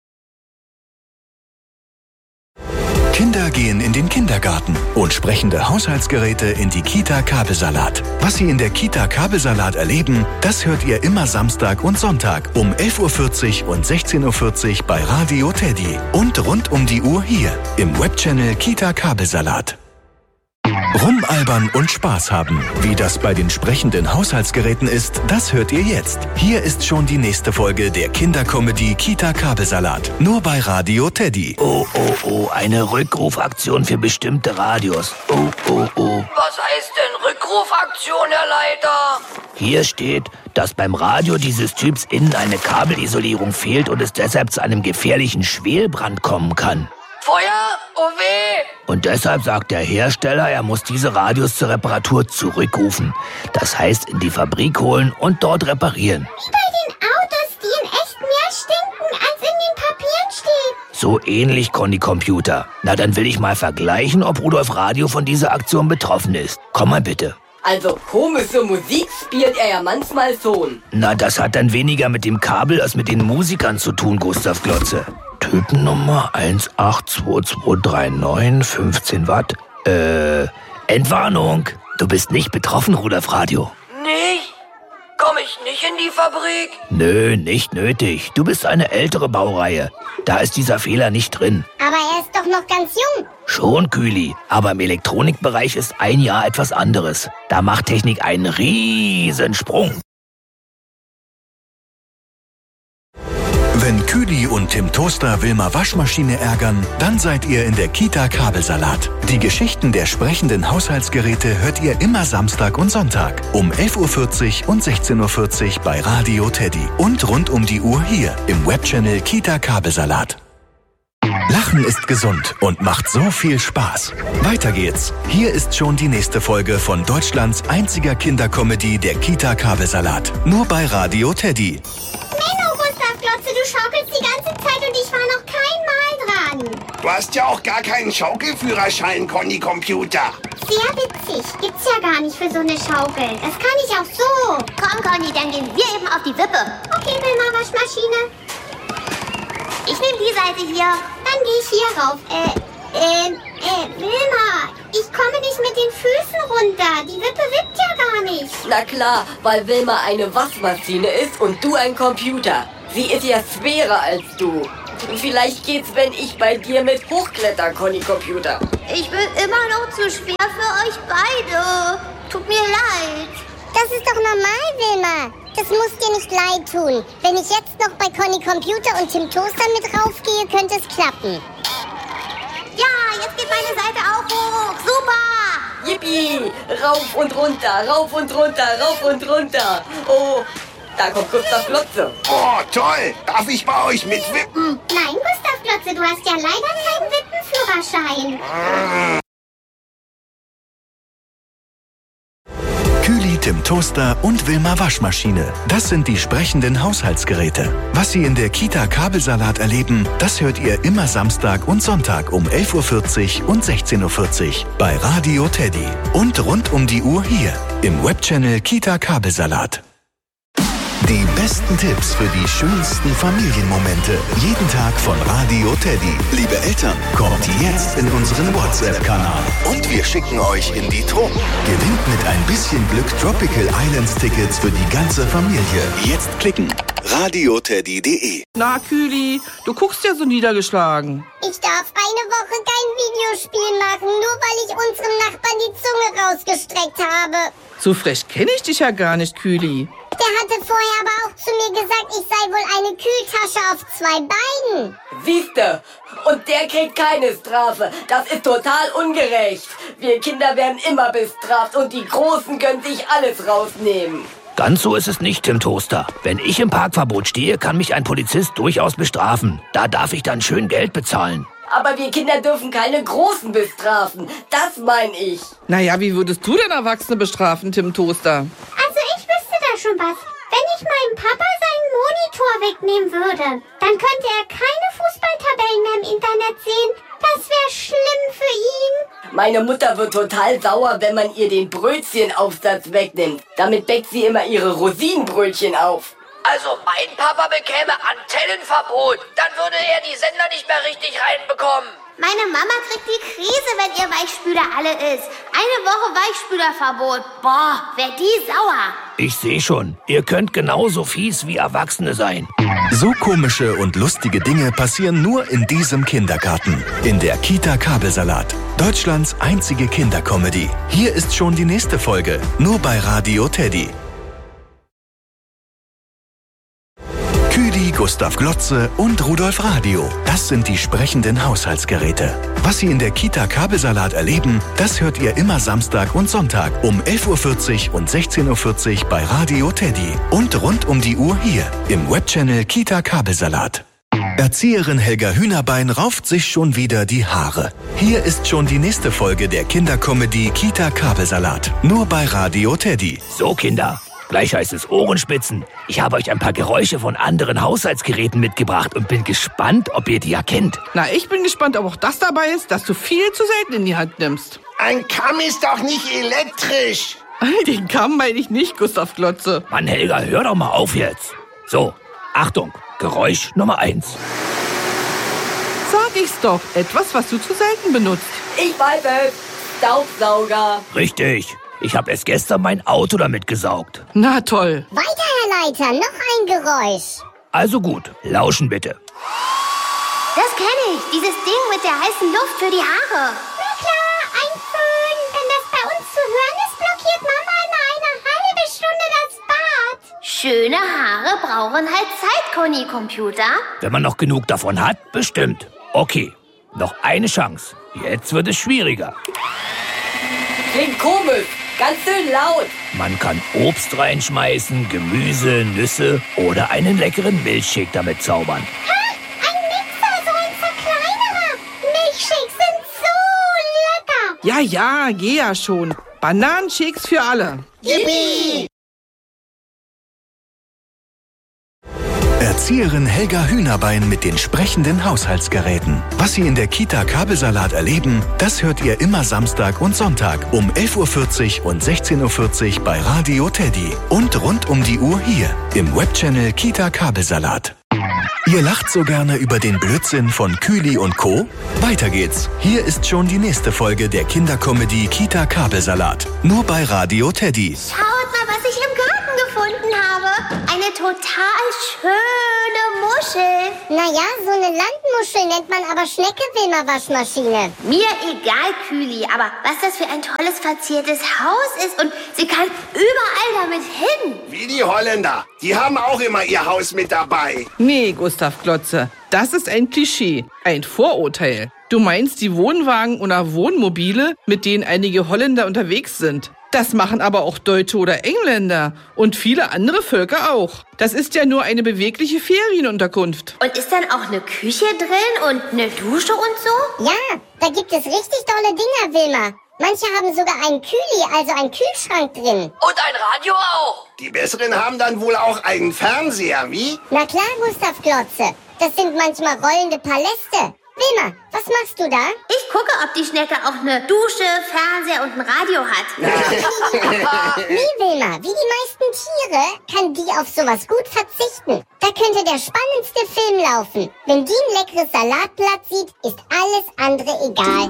Kinder gehen in den Kindergarten und sprechende Haushaltsgeräte in die Kita Kabelsalat. Was Sie in der Kita Kabelsalat erleben, das hört ihr immer Samstag und Sonntag um 11.40 Uhr und 16.40 Uhr bei Radio Teddy. Und rund um die Uhr hier im Webchannel Kita Kabelsalat. Rumalbern und Spaß haben. Wie das bei den sprechenden Haushaltsgeräten ist, das hört ihr jetzt. Hier ist schon die nächste Folge der Kindercomedy Kita Kabelsalat. Nur bei Radio Teddy. Oh, eine Rückrufaktion für bestimmte Radios. Oh. Was heißt denn Rückrufaktion, Herr Leiter? Hier steht, dass beim Radio dieses Typs innen eine Kabelisolierung fehlt und es deshalb zu einem gefährlichen Schwelbrand kommen kann. Feuer? Oh weh! Und deshalb sagt der Hersteller, er muss diese Radios zur Reparatur zurückrufen. Das heißt, in die Fabrik holen und dort reparieren. Wie bei den Autos, die in echt mehr stinken, als in den Papieren steht. So ähnlich, Conny Computer. Na, dann will ich mal vergleichen, ob Rudolf Radio von dieser Aktion betroffen ist. Komm mal bitte. Also komische Musik spielt er ja manchmal schon. Na, das hat dann weniger mit dem Kabel als mit den Musikern zu tun, Gustav Glotze. Typennummer 182239, 15 Watt. Entwarnung. Du bist nicht betroffen, Rudolf Radio. Nicht? Komm ich nicht in die Fabrik? Nö, nicht nötig. Du bist eine ältere Baureihe. Da ist dieser Fehler nicht drin. Aber er ist doch noch ganz jung. Schon, Kühli. Aber im Elektronikbereich ist ein Jahr etwas anderes. Da macht Technik einen Riesensprung. Wenn Kühli und Tim Toaster Wilma Waschmaschine ärgern, dann seid ihr in der Kita Kabelsalat. Die Geschichten der sprechenden Haushaltsgeräte hört ihr immer Samstag und Sonntag um 11.40 Uhr und 16.40 Uhr bei Radio Teddy. Und rund um die Uhr hier im Webchannel Kita Kabelsalat. Lachen ist gesund und macht so viel Spaß. Weiter geht's. Hier ist schon die nächste Folge von Deutschlands einziger Kindercomedy, der Kita Kabelsalat. Nur bei Radio Teddy. Menno, Gustav Glotze, du schaukelst die ganze Zeit und ich war noch kein Mal dran. Du hast ja auch gar keinen Schaukelführerschein, Conny Computer. Sehr witzig. Gibt's ja gar nicht für so eine Schaukel. Das kann ich auch so. Komm, Conny, dann gehen wir eben auf die Wippe. Okay, Wilma, Waschmaschine. Ich nehme die Seite hier. Dann gehe ich hier rauf. Wilma, ich komme nicht mit den Füßen runter. Die Wippe wippt ja gar nicht. Na klar, weil Wilma eine Waschmaschine ist und du ein Computer. Sie ist ja schwerer als du. Vielleicht geht's, wenn ich bei dir mit hochkletter, Conny Computer. Ich bin immer noch zu schwer für euch beide. Tut mir leid. Das ist doch normal, Wilma. Das muss dir nicht leid tun. Wenn ich jetzt noch bei Conny Computer und Tim Toaster mit raufgehe, könnte es klappen. Ja, jetzt geht meine Seite auch hoch. Super. Yippie! Rauf und runter, rauf und runter, rauf und runter. Oh, da kommt Gustav Glotze. Oh, toll. Darf ich bei euch mitwippen? Nein, Gustav Glotze, du hast ja leider keinen Wippenführerschein. Kühli, Tim Toaster und Wilma Waschmaschine. Das sind die sprechenden Haushaltsgeräte. Was Sie in der Kita Kabelsalat erleben, das hört ihr immer Samstag und Sonntag um 11.40 Uhr und 16.40 Uhr bei Radio Teddy. Und rund um die Uhr hier im Webchannel Kita Kabelsalat. Die besten Tipps für die schönsten Familienmomente. Jeden Tag von Radio Teddy. Liebe Eltern, kommt jetzt in unseren WhatsApp-Kanal. Und wir schicken euch in die Tropen. Gewinnt mit ein bisschen Glück Tropical Islands Tickets für die ganze Familie. Jetzt klicken. radioteddy.de. Na, Kühli, du guckst ja so niedergeschlagen. Ich darf eine Woche kein Videospiel machen, nur weil ich unserem Nachbarn die Zunge rausgestreckt habe. So frech kenne ich dich ja gar nicht, Kühli. Der hatte vorher aber auch zu mir gesagt, ich sei wohl eine Kühltasche auf 2 Beinen. Siehste, und der kriegt keine Strafe. Das ist total ungerecht. Wir Kinder werden immer bestraft und die Großen können sich alles rausnehmen. Ganz so ist es nicht, Tim Toaster. Wenn ich im Parkverbot stehe, kann mich ein Polizist durchaus bestrafen. Da darf ich dann schön Geld bezahlen. Aber wir Kinder dürfen keine Großen bestrafen. Das meine ich. Naja, wie würdest du denn Erwachsene bestrafen, Tim Toaster? Also ich wüsste da schon was. Wenn ich meinem Papa seinen Monitor wegnehmen würde, dann könnte er keine Fußballtabellen mehr im Internet sehen. Das wäre schlimm für ihn. Meine Mutter wird total sauer, wenn man ihr den Brötchenaufsatz wegnimmt. Damit bäckt sie immer ihre Rosinenbrötchen auf. Also mein Papa bekäme Antennenverbot. Dann würde er die Sender nicht mehr richtig reinbekommen. Meine Mama kriegt die Krise, wenn ihr Weichspüler alle ist. Eine Woche Weichspülerverbot. Boah, wär die sauer. Ich sehe schon, ihr könnt genauso fies wie Erwachsene sein. So komische und lustige Dinge passieren nur in diesem Kindergarten. In der Kita Kabelsalat. Deutschlands einzige Kindercomedy. Hier ist schon die nächste Folge. Nur bei Radio Teddy. Kühli, Gustav Glotze und Rudolf Radio. Das sind die sprechenden Haushaltsgeräte. Was Sie in der Kita Kabelsalat erleben, das hört ihr immer Samstag und Sonntag um 11.40 Uhr und 16.40 Uhr bei Radio Teddy. Und rund um die Uhr hier im Webchannel Kita Kabelsalat. Erzieherin Helga Hühnerbein rauft sich schon wieder die Haare. Hier ist schon die nächste Folge der Kindercomedy Kita Kabelsalat. Nur bei Radio Teddy. So, Kinder. Gleich heißt es Ohrenspitzen. Ich habe euch ein paar Geräusche von anderen Haushaltsgeräten mitgebracht und bin gespannt, ob ihr die erkennt. Na, ich bin gespannt, ob auch das dabei ist, dass du viel zu selten in die Hand nimmst. Ein Kamm ist doch nicht elektrisch. Den Kamm meine ich nicht, Gustav Glotze. Mann, Helga, hör doch mal auf jetzt. So, Achtung, Geräusch Nummer 1. Sag ich's doch, etwas, was du zu selten benutzt. Ich weiß es, Staubsauger. Richtig. Ich habe erst gestern mein Auto damit gesaugt. Na toll. Weiter, Herr Leiter, noch ein Geräusch. Also gut, lauschen bitte. Das kenne ich, dieses Ding mit der heißen Luft für die Haare. Na klar, ein Föhn. Wenn das bei uns zu hören ist, blockiert Mama immer eine halbe Stunde das Bad. Schöne Haare brauchen halt Zeit, Conny Computer. Wenn man noch genug davon hat, bestimmt. Okay, noch eine Chance. Jetzt wird es schwieriger. Klingt komisch. Ganz schön laut. Man kann Obst reinschmeißen, Gemüse, Nüsse oder einen leckeren Milchshake damit zaubern. Ha, ein Mixer, so ein Ja, geh ja schon. Bananenshakes für alle. Yippie! Erzieherin Helga Hühnerbein mit den sprechenden Haushaltsgeräten. Was Sie in der Kita Kabelsalat erleben, das hört ihr immer Samstag und Sonntag um 11.40 Uhr und 16.40 Uhr bei Radio Teddy. Und rund um die Uhr hier im Webchannel Kita Kabelsalat. Ihr lacht so gerne über den Blödsinn von Kühli und Co.? Weiter geht's. Hier ist schon die nächste Folge der Kindercomedy Kita Kabelsalat. Nur bei Radio Teddy. Schaut mal, was ich im Garten gefunden habe. Eine total schöne Muschel. Naja, so eine Landmuschel nennt man aber Schnecke-Wilma-Waschmaschine. Mir egal, Kühli, aber was das für ein tolles verziertes Haus ist und sie kann überall damit hin. Wie die Holländer. Die haben auch immer ihr Haus mit dabei. Nee, Gustav Klotze, das ist ein Klischee, ein Vorurteil. Du meinst die Wohnwagen oder Wohnmobile, mit denen einige Holländer unterwegs sind. Das machen aber auch Deutsche oder Engländer und viele andere Völker auch. Das ist ja nur eine bewegliche Ferienunterkunft. Und ist dann auch eine Küche drin und eine Dusche und so? Ja, da gibt es richtig tolle Dinger, Wilma. Manche haben sogar einen Kühli, also einen Kühlschrank drin. Und ein Radio auch. Die Besseren haben dann wohl auch einen Fernseher, wie? Na klar, Gustav Klotze. Das sind manchmal rollende Paläste. Wilma, was machst du da? Ich gucke, ob die Schnecke auch eine Dusche, Fernseher und ein Radio hat. Nee, Wilma, wie die meisten Tiere kann die auf sowas gut verzichten. Da könnte der spannendste Film laufen. Wenn die ein leckeres Salatblatt sieht, ist alles andere egal.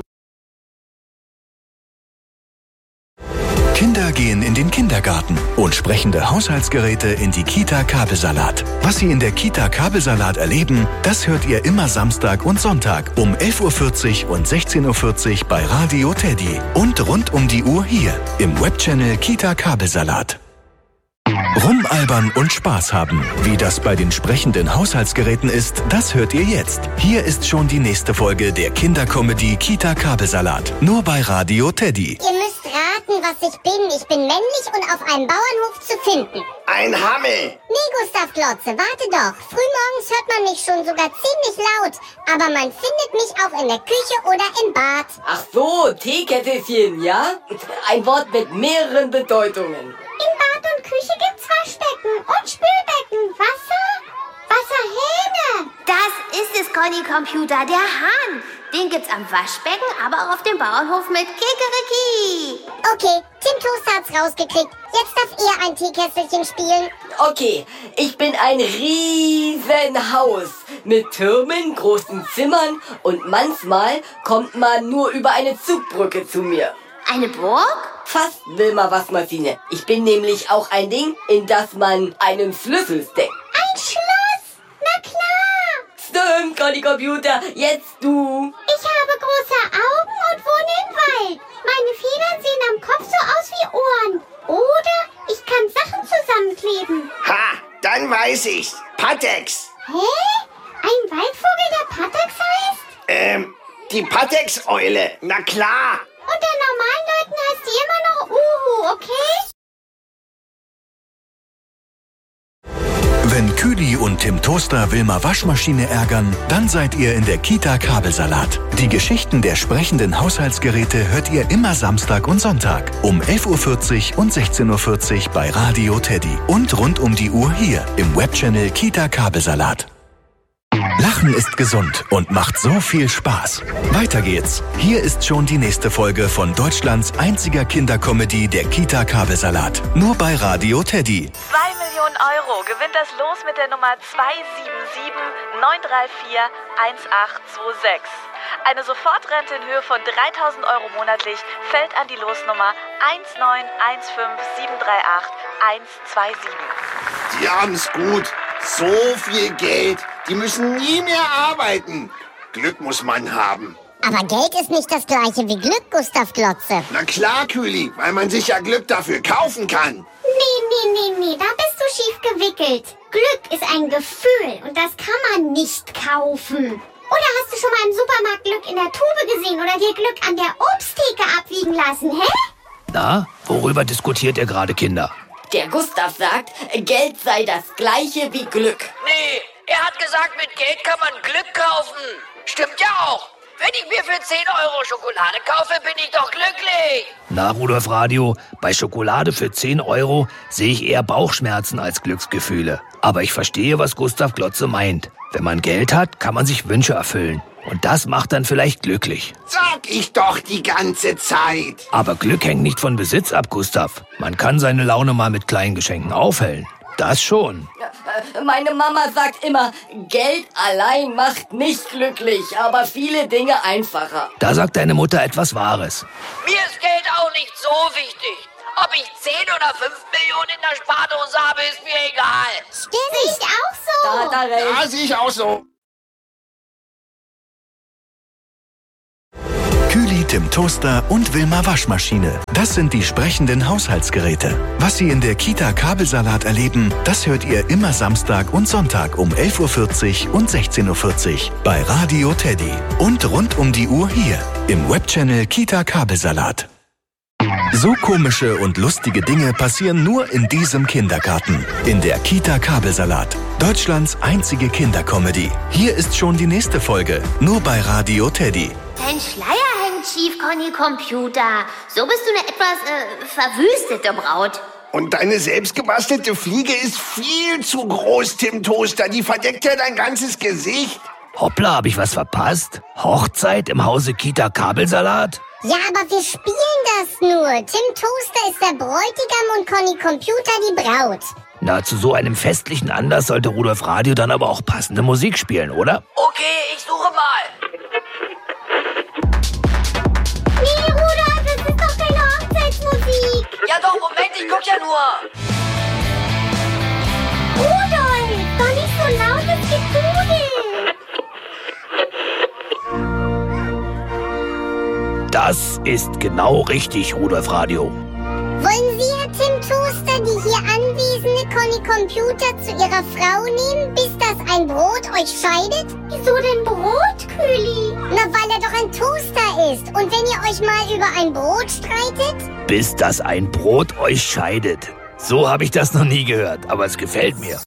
Kinder gehen in den Kindergarten und sprechende Haushaltsgeräte in die Kita Kabelsalat. Was Sie in der Kita Kabelsalat erleben, das hört ihr immer Samstag und Sonntag um 11.40 Uhr und 16.40 Uhr bei Radio Teddy. Und rund um die Uhr hier im Webchannel Kita Kabelsalat. Rumalbern und Spaß haben. Wie das bei den sprechenden Haushaltsgeräten ist, das hört ihr jetzt. Hier ist schon die nächste Folge der Kindercomedy Kita Kabelsalat. Nur bei Radio Teddy. Ihr müsst raten, was ich bin. Ich bin männlich und auf einem Bauernhof zu finden. Ein Hammel. Nee, Gustav Klotze, warte doch. Frühmorgens hört man mich schon sogar ziemlich laut. Aber man findet mich auch in der Küche oder im Bad. Ach so, Teekesselchen, ja? Ein Wort mit mehreren Bedeutungen. In Bad und Küche gibt's Waschbecken und Spülbecken, Wasserhähne. Das ist es, Conny Computer, der Hahn. Den gibt's am Waschbecken, aber auch auf dem Bauernhof mit Kikeriki. Okay, Tim Toaster hat's rausgekriegt. Jetzt darf er ein Teekesselchen spielen. Okay, ich bin ein Riesenhaus mit Türmen, großen Zimmern und manchmal kommt man nur über eine Zugbrücke zu mir. Eine Burg? Fast, Wilma Waschmaschine. Ich bin nämlich auch ein Ding, in das man einen Schlüssel steckt. Ein Schloss? Na klar. Stimmt, Conny Computer, jetzt du. Ich habe große Augen und wohne im Wald. Meine Federn sehen am Kopf so aus wie Ohren. Oder ich kann Sachen zusammenkleben. Ha, dann weiß ich's. Patex. Hä? Ein Waldvogel, der Patex heißt? Die Patex-Eule. Na klar. Unter normalen Leuten heißt die immer noch Uhu, okay? Wenn Kühli und Tim Toaster Wilma Waschmaschine ärgern, dann seid ihr in der Kita Kabelsalat. Die Geschichten der sprechenden Haushaltsgeräte hört ihr immer Samstag und Sonntag um 11.40 Uhr und 16.40 Uhr bei Radio Teddy. Und rund um die Uhr hier im Webchannel Kita Kabelsalat. Lachen ist gesund und macht so viel Spaß. Weiter geht's. Hier ist schon die nächste Folge von Deutschlands einziger Kindercomedy, der Kita Kabelsalat. Nur bei Radio Teddy. 2 Millionen Euro gewinnt das Los mit der Nummer 277 934 1826. Eine Sofortrente in Höhe von 3.000 Euro monatlich fällt an die Losnummer 1915738 127. Die haben's gut. So viel Geld. Die müssen nie mehr arbeiten. Glück muss man haben. Aber Geld ist nicht das gleiche wie Glück, Gustav Klotze. Na klar, Kühli, weil man sich ja Glück dafür kaufen kann. Nee, da bist du schief gewickelt. Glück ist ein Gefühl und das kann man nicht kaufen. Oder hast du schon mal im Supermarkt Glück in der Tube gesehen oder dir Glück an der Obsttheke abwiegen lassen, hä? Na, worüber diskutiert ihr gerade, Kinder? Der Gustav sagt, Geld sei das gleiche wie Glück. Nee, er hat gesagt, mit Geld kann man Glück kaufen. Stimmt ja auch. Wenn ich mir für 10 Euro Schokolade kaufe, bin ich doch glücklich. Na, Rudolf Radio, bei Schokolade für 10 Euro sehe ich eher Bauchschmerzen als Glücksgefühle. Aber ich verstehe, was Gustav Glotze meint. Wenn man Geld hat, kann man sich Wünsche erfüllen. Und das macht dann vielleicht glücklich. Sag ich doch die ganze Zeit. Aber Glück hängt nicht von Besitz ab, Gustav. Man kann seine Laune mal mit kleinen Geschenken aufhellen. Das schon. Meine Mama sagt immer, Geld allein macht nicht glücklich, aber viele Dinge einfacher. Da sagt deine Mutter etwas Wahres. Mir ist Geld auch nicht so wichtig. Ob ich 10 oder 5 Millionen in der Spardose habe, ist mir egal. Stimmt. Sehe ich auch so. Da hat er recht. Ja, sehe ich auch so. Kühli, Tim Toaster und Wilma Waschmaschine. Das sind die sprechenden Haushaltsgeräte. Was Sie in der Kita Kabelsalat erleben, das hört ihr immer Samstag und Sonntag um 11.40 Uhr und 16.40 Uhr bei Radio Teddy. Und rund um die Uhr hier im Webchannel Kita Kabelsalat. So komische und lustige Dinge passieren nur in diesem Kindergarten. In der Kita Kabelsalat. Deutschlands einzige Kindercomedy. Hier ist schon die nächste Folge. Nur bei Radio Teddy. Dein Schleier hängt schief, Conny Computer. So bist du eine etwas verwüstete Braut. Und deine selbstgebastelte Fliege ist viel zu groß, Tim Toaster. Die verdeckt ja dein ganzes Gesicht. Hoppla, hab ich was verpasst? Hochzeit im Hause Kita Kabelsalat? Ja, aber wir spielen das nur. Tim Toaster ist der Bräutigam und Conny Computer die Braut. Na, zu so einem festlichen Anlass sollte Rudolf Radio dann aber auch passende Musik spielen, oder? Okay, ich suche mal. Nee, Rudolf, das ist doch keine Hochzeitsmusik. Ja doch, Moment, ich guck ja nur. Rudolf, doch nicht so lautes Gedudel. Das ist genau richtig, Rudolf Radio. Wollen Sie, Herr Tim Toaster, die hier anwesende Conny Computer zu Ihrer Frau nehmen, bis das ein Brot euch scheidet? Wieso denn Brot, Kühli? Na, weil er doch ein Toaster ist. Und wenn ihr euch mal über ein Brot streitet? Bis das ein Brot euch scheidet. So habe ich das noch nie gehört, aber es gefällt mir.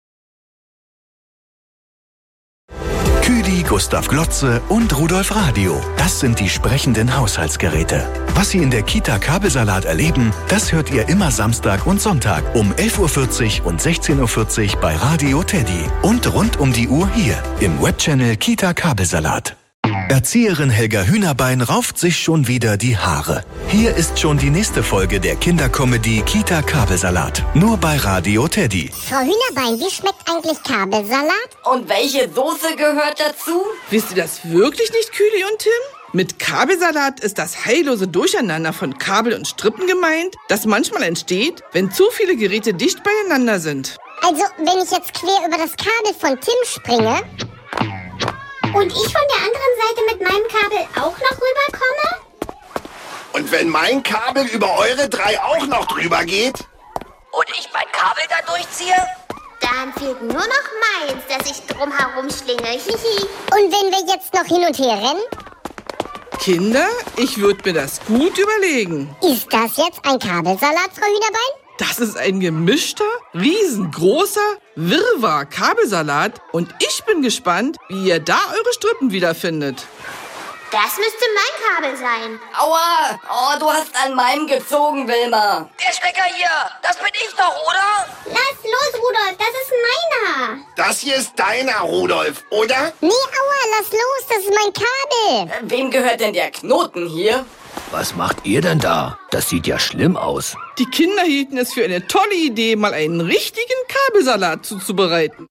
Kühli, Gustav Glotze und Rudolf Radio. Das sind die sprechenden Haushaltsgeräte. Was Sie in der Kita Kabelsalat erleben, das hört ihr immer Samstag und Sonntag um 11.40 Uhr und 16.40 Uhr bei Radio Teddy. Und rund um die Uhr hier im Webchannel Kita Kabelsalat. Erzieherin Helga Hühnerbein rauft sich schon wieder die Haare. Hier ist schon die nächste Folge der Kindercomedy Kita Kabelsalat. Nur bei Radio Teddy. Frau Hühnerbein, wie schmeckt eigentlich Kabelsalat? Und welche Soße gehört dazu? Wisst ihr das wirklich nicht, Kühli und Tim? Mit Kabelsalat ist das heillose Durcheinander von Kabel und Strippen gemeint, das manchmal entsteht, wenn zu viele Geräte dicht beieinander sind. Also, wenn ich jetzt quer über das Kabel von Tim springe... Und ich von der anderen Seite mit meinem Kabel auch noch rüberkomme? Und wenn mein Kabel über eure 3 auch noch drüber geht? Und ich mein Kabel da durchziehe? Dann fehlt nur noch meins, dass ich drum herum schlinge. Hihi. Und wenn wir jetzt noch hin und her rennen? Kinder, ich würde mir das gut überlegen. Ist das jetzt ein Kabelsalat, Frau Hühnerbein? Das ist ein gemischter, riesengroßer Wirrwarr-Kabelsalat und ich bin gespannt, wie ihr da eure Strippen wiederfindet. Das müsste mein Kabel sein. Aua! Oh, du hast an meinem gezogen, Wilma. Der Stecker hier, das bin ich doch, oder? Lass los, Rudolf, das ist meiner. Das hier ist deiner, Rudolf, oder? Nee, aua, lass los, das ist mein Kabel. Wem gehört denn der Knoten hier? Was macht ihr denn da? Das sieht ja schlimm aus. Die Kinder hielten es für eine tolle Idee, mal einen richtigen Kabelsalat zuzubereiten.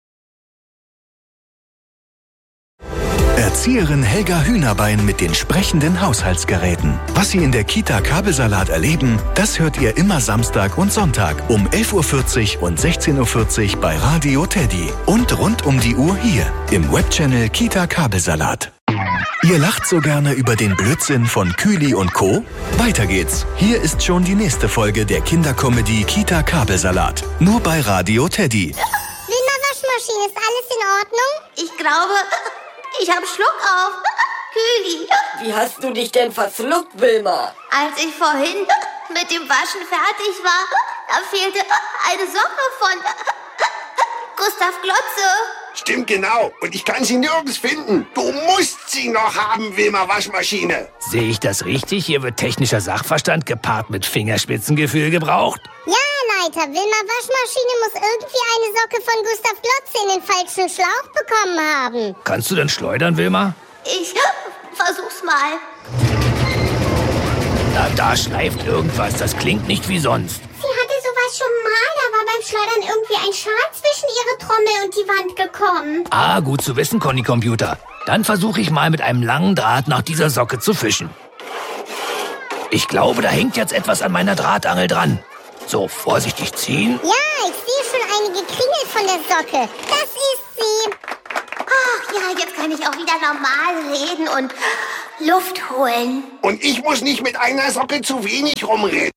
Erzieherin Helga Hühnerbein mit den sprechenden Haushaltsgeräten. Was Sie in der Kita Kabelsalat erleben, das hört ihr immer Samstag und Sonntag um 11.40 Uhr und 16.40 Uhr bei Radio Teddy. Und rund um die Uhr hier im Webchannel Kita Kabelsalat. Ihr lacht so gerne über den Blödsinn von Kühli und Co.? Weiter geht's. Hier ist schon die nächste Folge der Kindercomedy Kita Kabelsalat. Nur bei Radio Teddy. Wilma Waschmaschine, ist alles in Ordnung? Ich glaube, ich habe Schluck auf. Kühli. Wie hast du dich denn verschluckt, Wilma? Als ich vorhin mit dem Waschen fertig war, da fehlte eine Socke von Gustav Glotze. Stimmt genau. Und ich kann sie nirgends finden. Du musst sie noch haben, Wilma Waschmaschine. Sehe ich das richtig? Hier wird technischer Sachverstand gepaart mit Fingerspitzengefühl gebraucht? Ja, Leiter, Wilma Waschmaschine muss irgendwie eine Socke von Gustav Glotze in den falschen Schlauch bekommen haben. Kannst du denn schleudern, Wilma? Ich versuch's mal. Na, da schleift irgendwas. Das klingt nicht wie sonst. Sie hatte sowas schon mal. Da war beim Schleudern irgendwie ein Schal zwischen ihre Trommel und die Wand gekommen. Ah, gut zu wissen, Conny Computer. Dann versuche ich mal mit einem langen Draht nach dieser Socke zu fischen. Ich glaube, da hängt jetzt etwas an meiner Drahtangel dran. So, vorsichtig ziehen. Ja, ich sehe schon einige Kringel von der Socke. Das ist sie. Ach ja, jetzt kann ich auch wieder normal reden und Luft holen. Und ich muss nicht mit einer Socke zu wenig rumreden.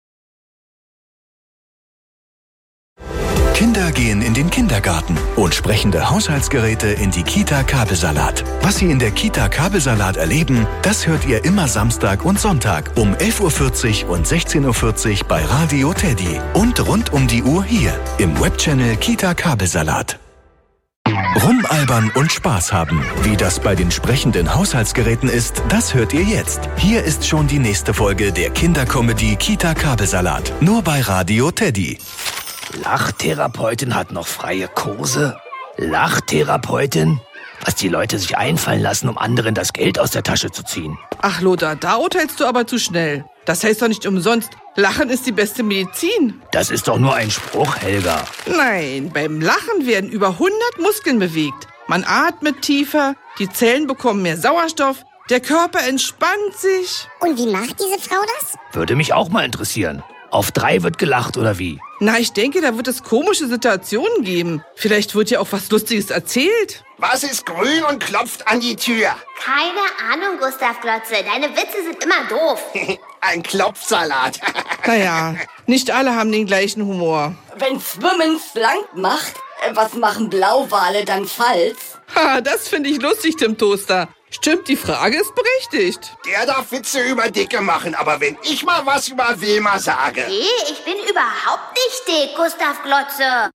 Kinder gehen in den Kindergarten und sprechende Haushaltsgeräte in die Kita Kabelsalat. Was Sie in der Kita Kabelsalat erleben, das hört ihr immer Samstag und Sonntag um 11.40 Uhr und 16.40 Uhr bei Radio Teddy. Und rund um die Uhr hier im Webchannel Kita Kabelsalat. Rumalbern und Spaß haben. Wie das bei den sprechenden Haushaltsgeräten ist, das hört ihr jetzt. Hier ist schon die nächste Folge der Kindercomedy Kita Kabelsalat. Nur bei Radio Teddy. Lachtherapeutin hat noch freie Kurse? Lachtherapeutin? Was die Leute sich einfallen lassen, um anderen das Geld aus der Tasche zu ziehen. Ach, Lothar, da urteilst du aber zu schnell. Das heißt doch nicht umsonst, Lachen ist die beste Medizin. Das ist doch nur ein Spruch, Helga. Nein, beim Lachen werden über 100 Muskeln bewegt. Man atmet tiefer, die Zellen bekommen mehr Sauerstoff, der Körper entspannt sich. Und wie macht diese Frau das? Würde mich auch mal interessieren. Auf 3 wird gelacht, oder wie? Na, ich denke, da wird es komische Situationen geben. Vielleicht wird ja auch was Lustiges erzählt. Was ist grün und klopft an die Tür? Keine Ahnung, Gustav Glotze. Deine Witze sind immer doof. Ein Klopfsalat. Naja, nicht alle haben den gleichen Humor. Wenn Schwimmen schlank macht, was machen Blauwale dann falsch? Ha, das finde ich lustig, Tim Toaster. Stimmt, die Frage ist berechtigt. Der darf Witze über Dicke machen, aber wenn ich mal was über Wilma sage... Nee, ich bin überhaupt nicht dick, Gustav Glotze.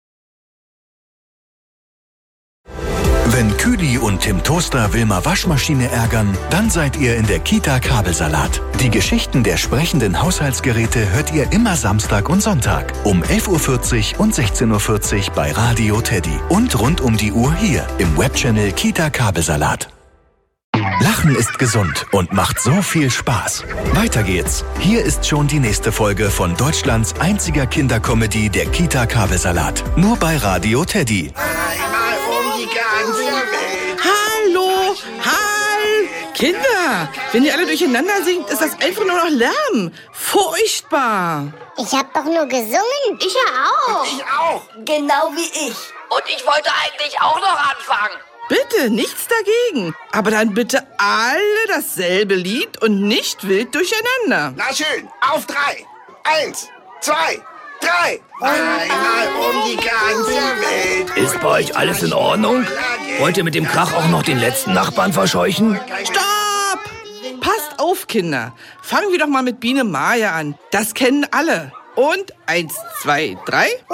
Wenn Küli und Tim Toaster Wilma Waschmaschine ärgern, dann seid ihr in der Kita Kabelsalat. Die Geschichten der sprechenden Haushaltsgeräte hört ihr immer Samstag und Sonntag um 11.40 Uhr und 16.40 Uhr bei Radio Teddy. Und rund um die Uhr hier im Webchannel Kita Kabelsalat. Lachen ist gesund und macht so viel Spaß. Weiter geht's. Hier ist schon die nächste Folge von Deutschlands einziger Kindercomedy, der Kita Kabelsalat. Nur bei Radio Teddy. Einmal um die ganze Welt. Hallo, Kinder, wenn ihr alle durcheinander singt, ist das einfach nur noch Lärm. Furchtbar. Ich hab doch nur gesungen. Ich ja auch. Ich auch. Genau wie ich. Und ich wollte eigentlich auch noch anfangen. Bitte, nichts dagegen. Aber dann bitte alle dasselbe Lied und nicht wild durcheinander. Na schön, auf 3. 1, 2, 3. Einmal um die ganze Welt. Ist bei euch alles in Ordnung? Wollt ihr mit dem Krach auch noch den letzten Nachbarn verscheuchen? Stopp! Passt auf, Kinder. Fangen wir doch mal mit Biene Maya an. Das kennen alle. Und 1, 2, 3. Und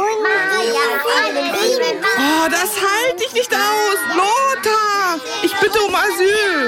Oh, das halte ich nicht aus. Lothar, ich bitte um Asyl.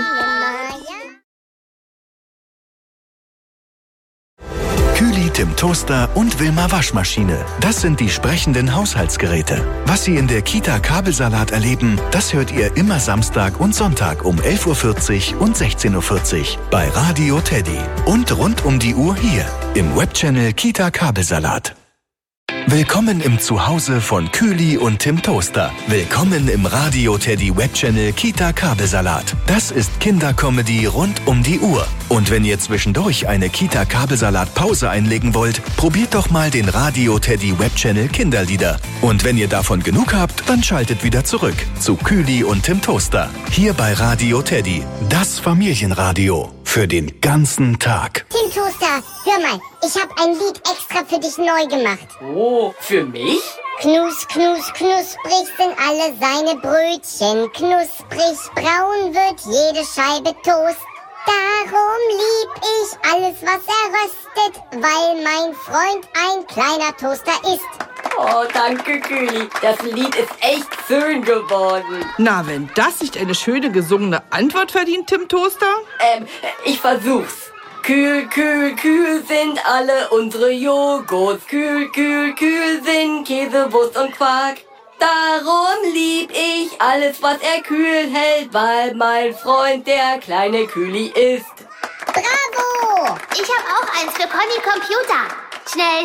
Küli, Tim Toaster und Wilma Waschmaschine. Das sind die sprechenden Haushaltsgeräte. Was Sie in der Kita Kabelsalat erleben, das hört ihr immer Samstag und Sonntag um 11.40 Uhr und 16.40 Uhr bei Radio Teddy. Und rund um die Uhr hier im Webchannel Kita Kabelsalat. Willkommen im Zuhause von Küli und Tim Toaster. Willkommen im Radio Teddy Webchannel Kita Kabelsalat. Das ist Kindercomedy rund um die Uhr. Und wenn ihr zwischendurch eine Kita Kabelsalat Pause einlegen wollt, probiert doch mal den Radio Teddy Webchannel Kinderlieder. Und wenn ihr davon genug habt, dann schaltet wieder zurück zu Küli und Tim Toaster. Hier bei Radio Teddy, das Familienradio für den ganzen Tag. Tim Toaster, hör mal, ich habe ein Lied extra für dich neu gemacht. Oh, für mich? Knus, knus, knusprig sind alle seine Brötchen. Knusprig braun wird jede Scheibe Toast. Darum lieb ich alles, was er röstet, weil mein Freund ein kleiner Toaster ist. Oh, danke, Kühli. Das Lied ist echt schön geworden. Na, wenn das nicht eine schöne gesungene Antwort verdient, Tim Toaster? Ich versuch's. Kühl, kühl, kühl sind alle unsere Joghurts. Kühl, kühl, kühl sind Käse, Wurst und Quark. Darum lieb ich alles, was er kühl hält, weil mein Freund der kleine Kühli ist. Bravo! Ich habe auch eins für Conny Computer. Schnell,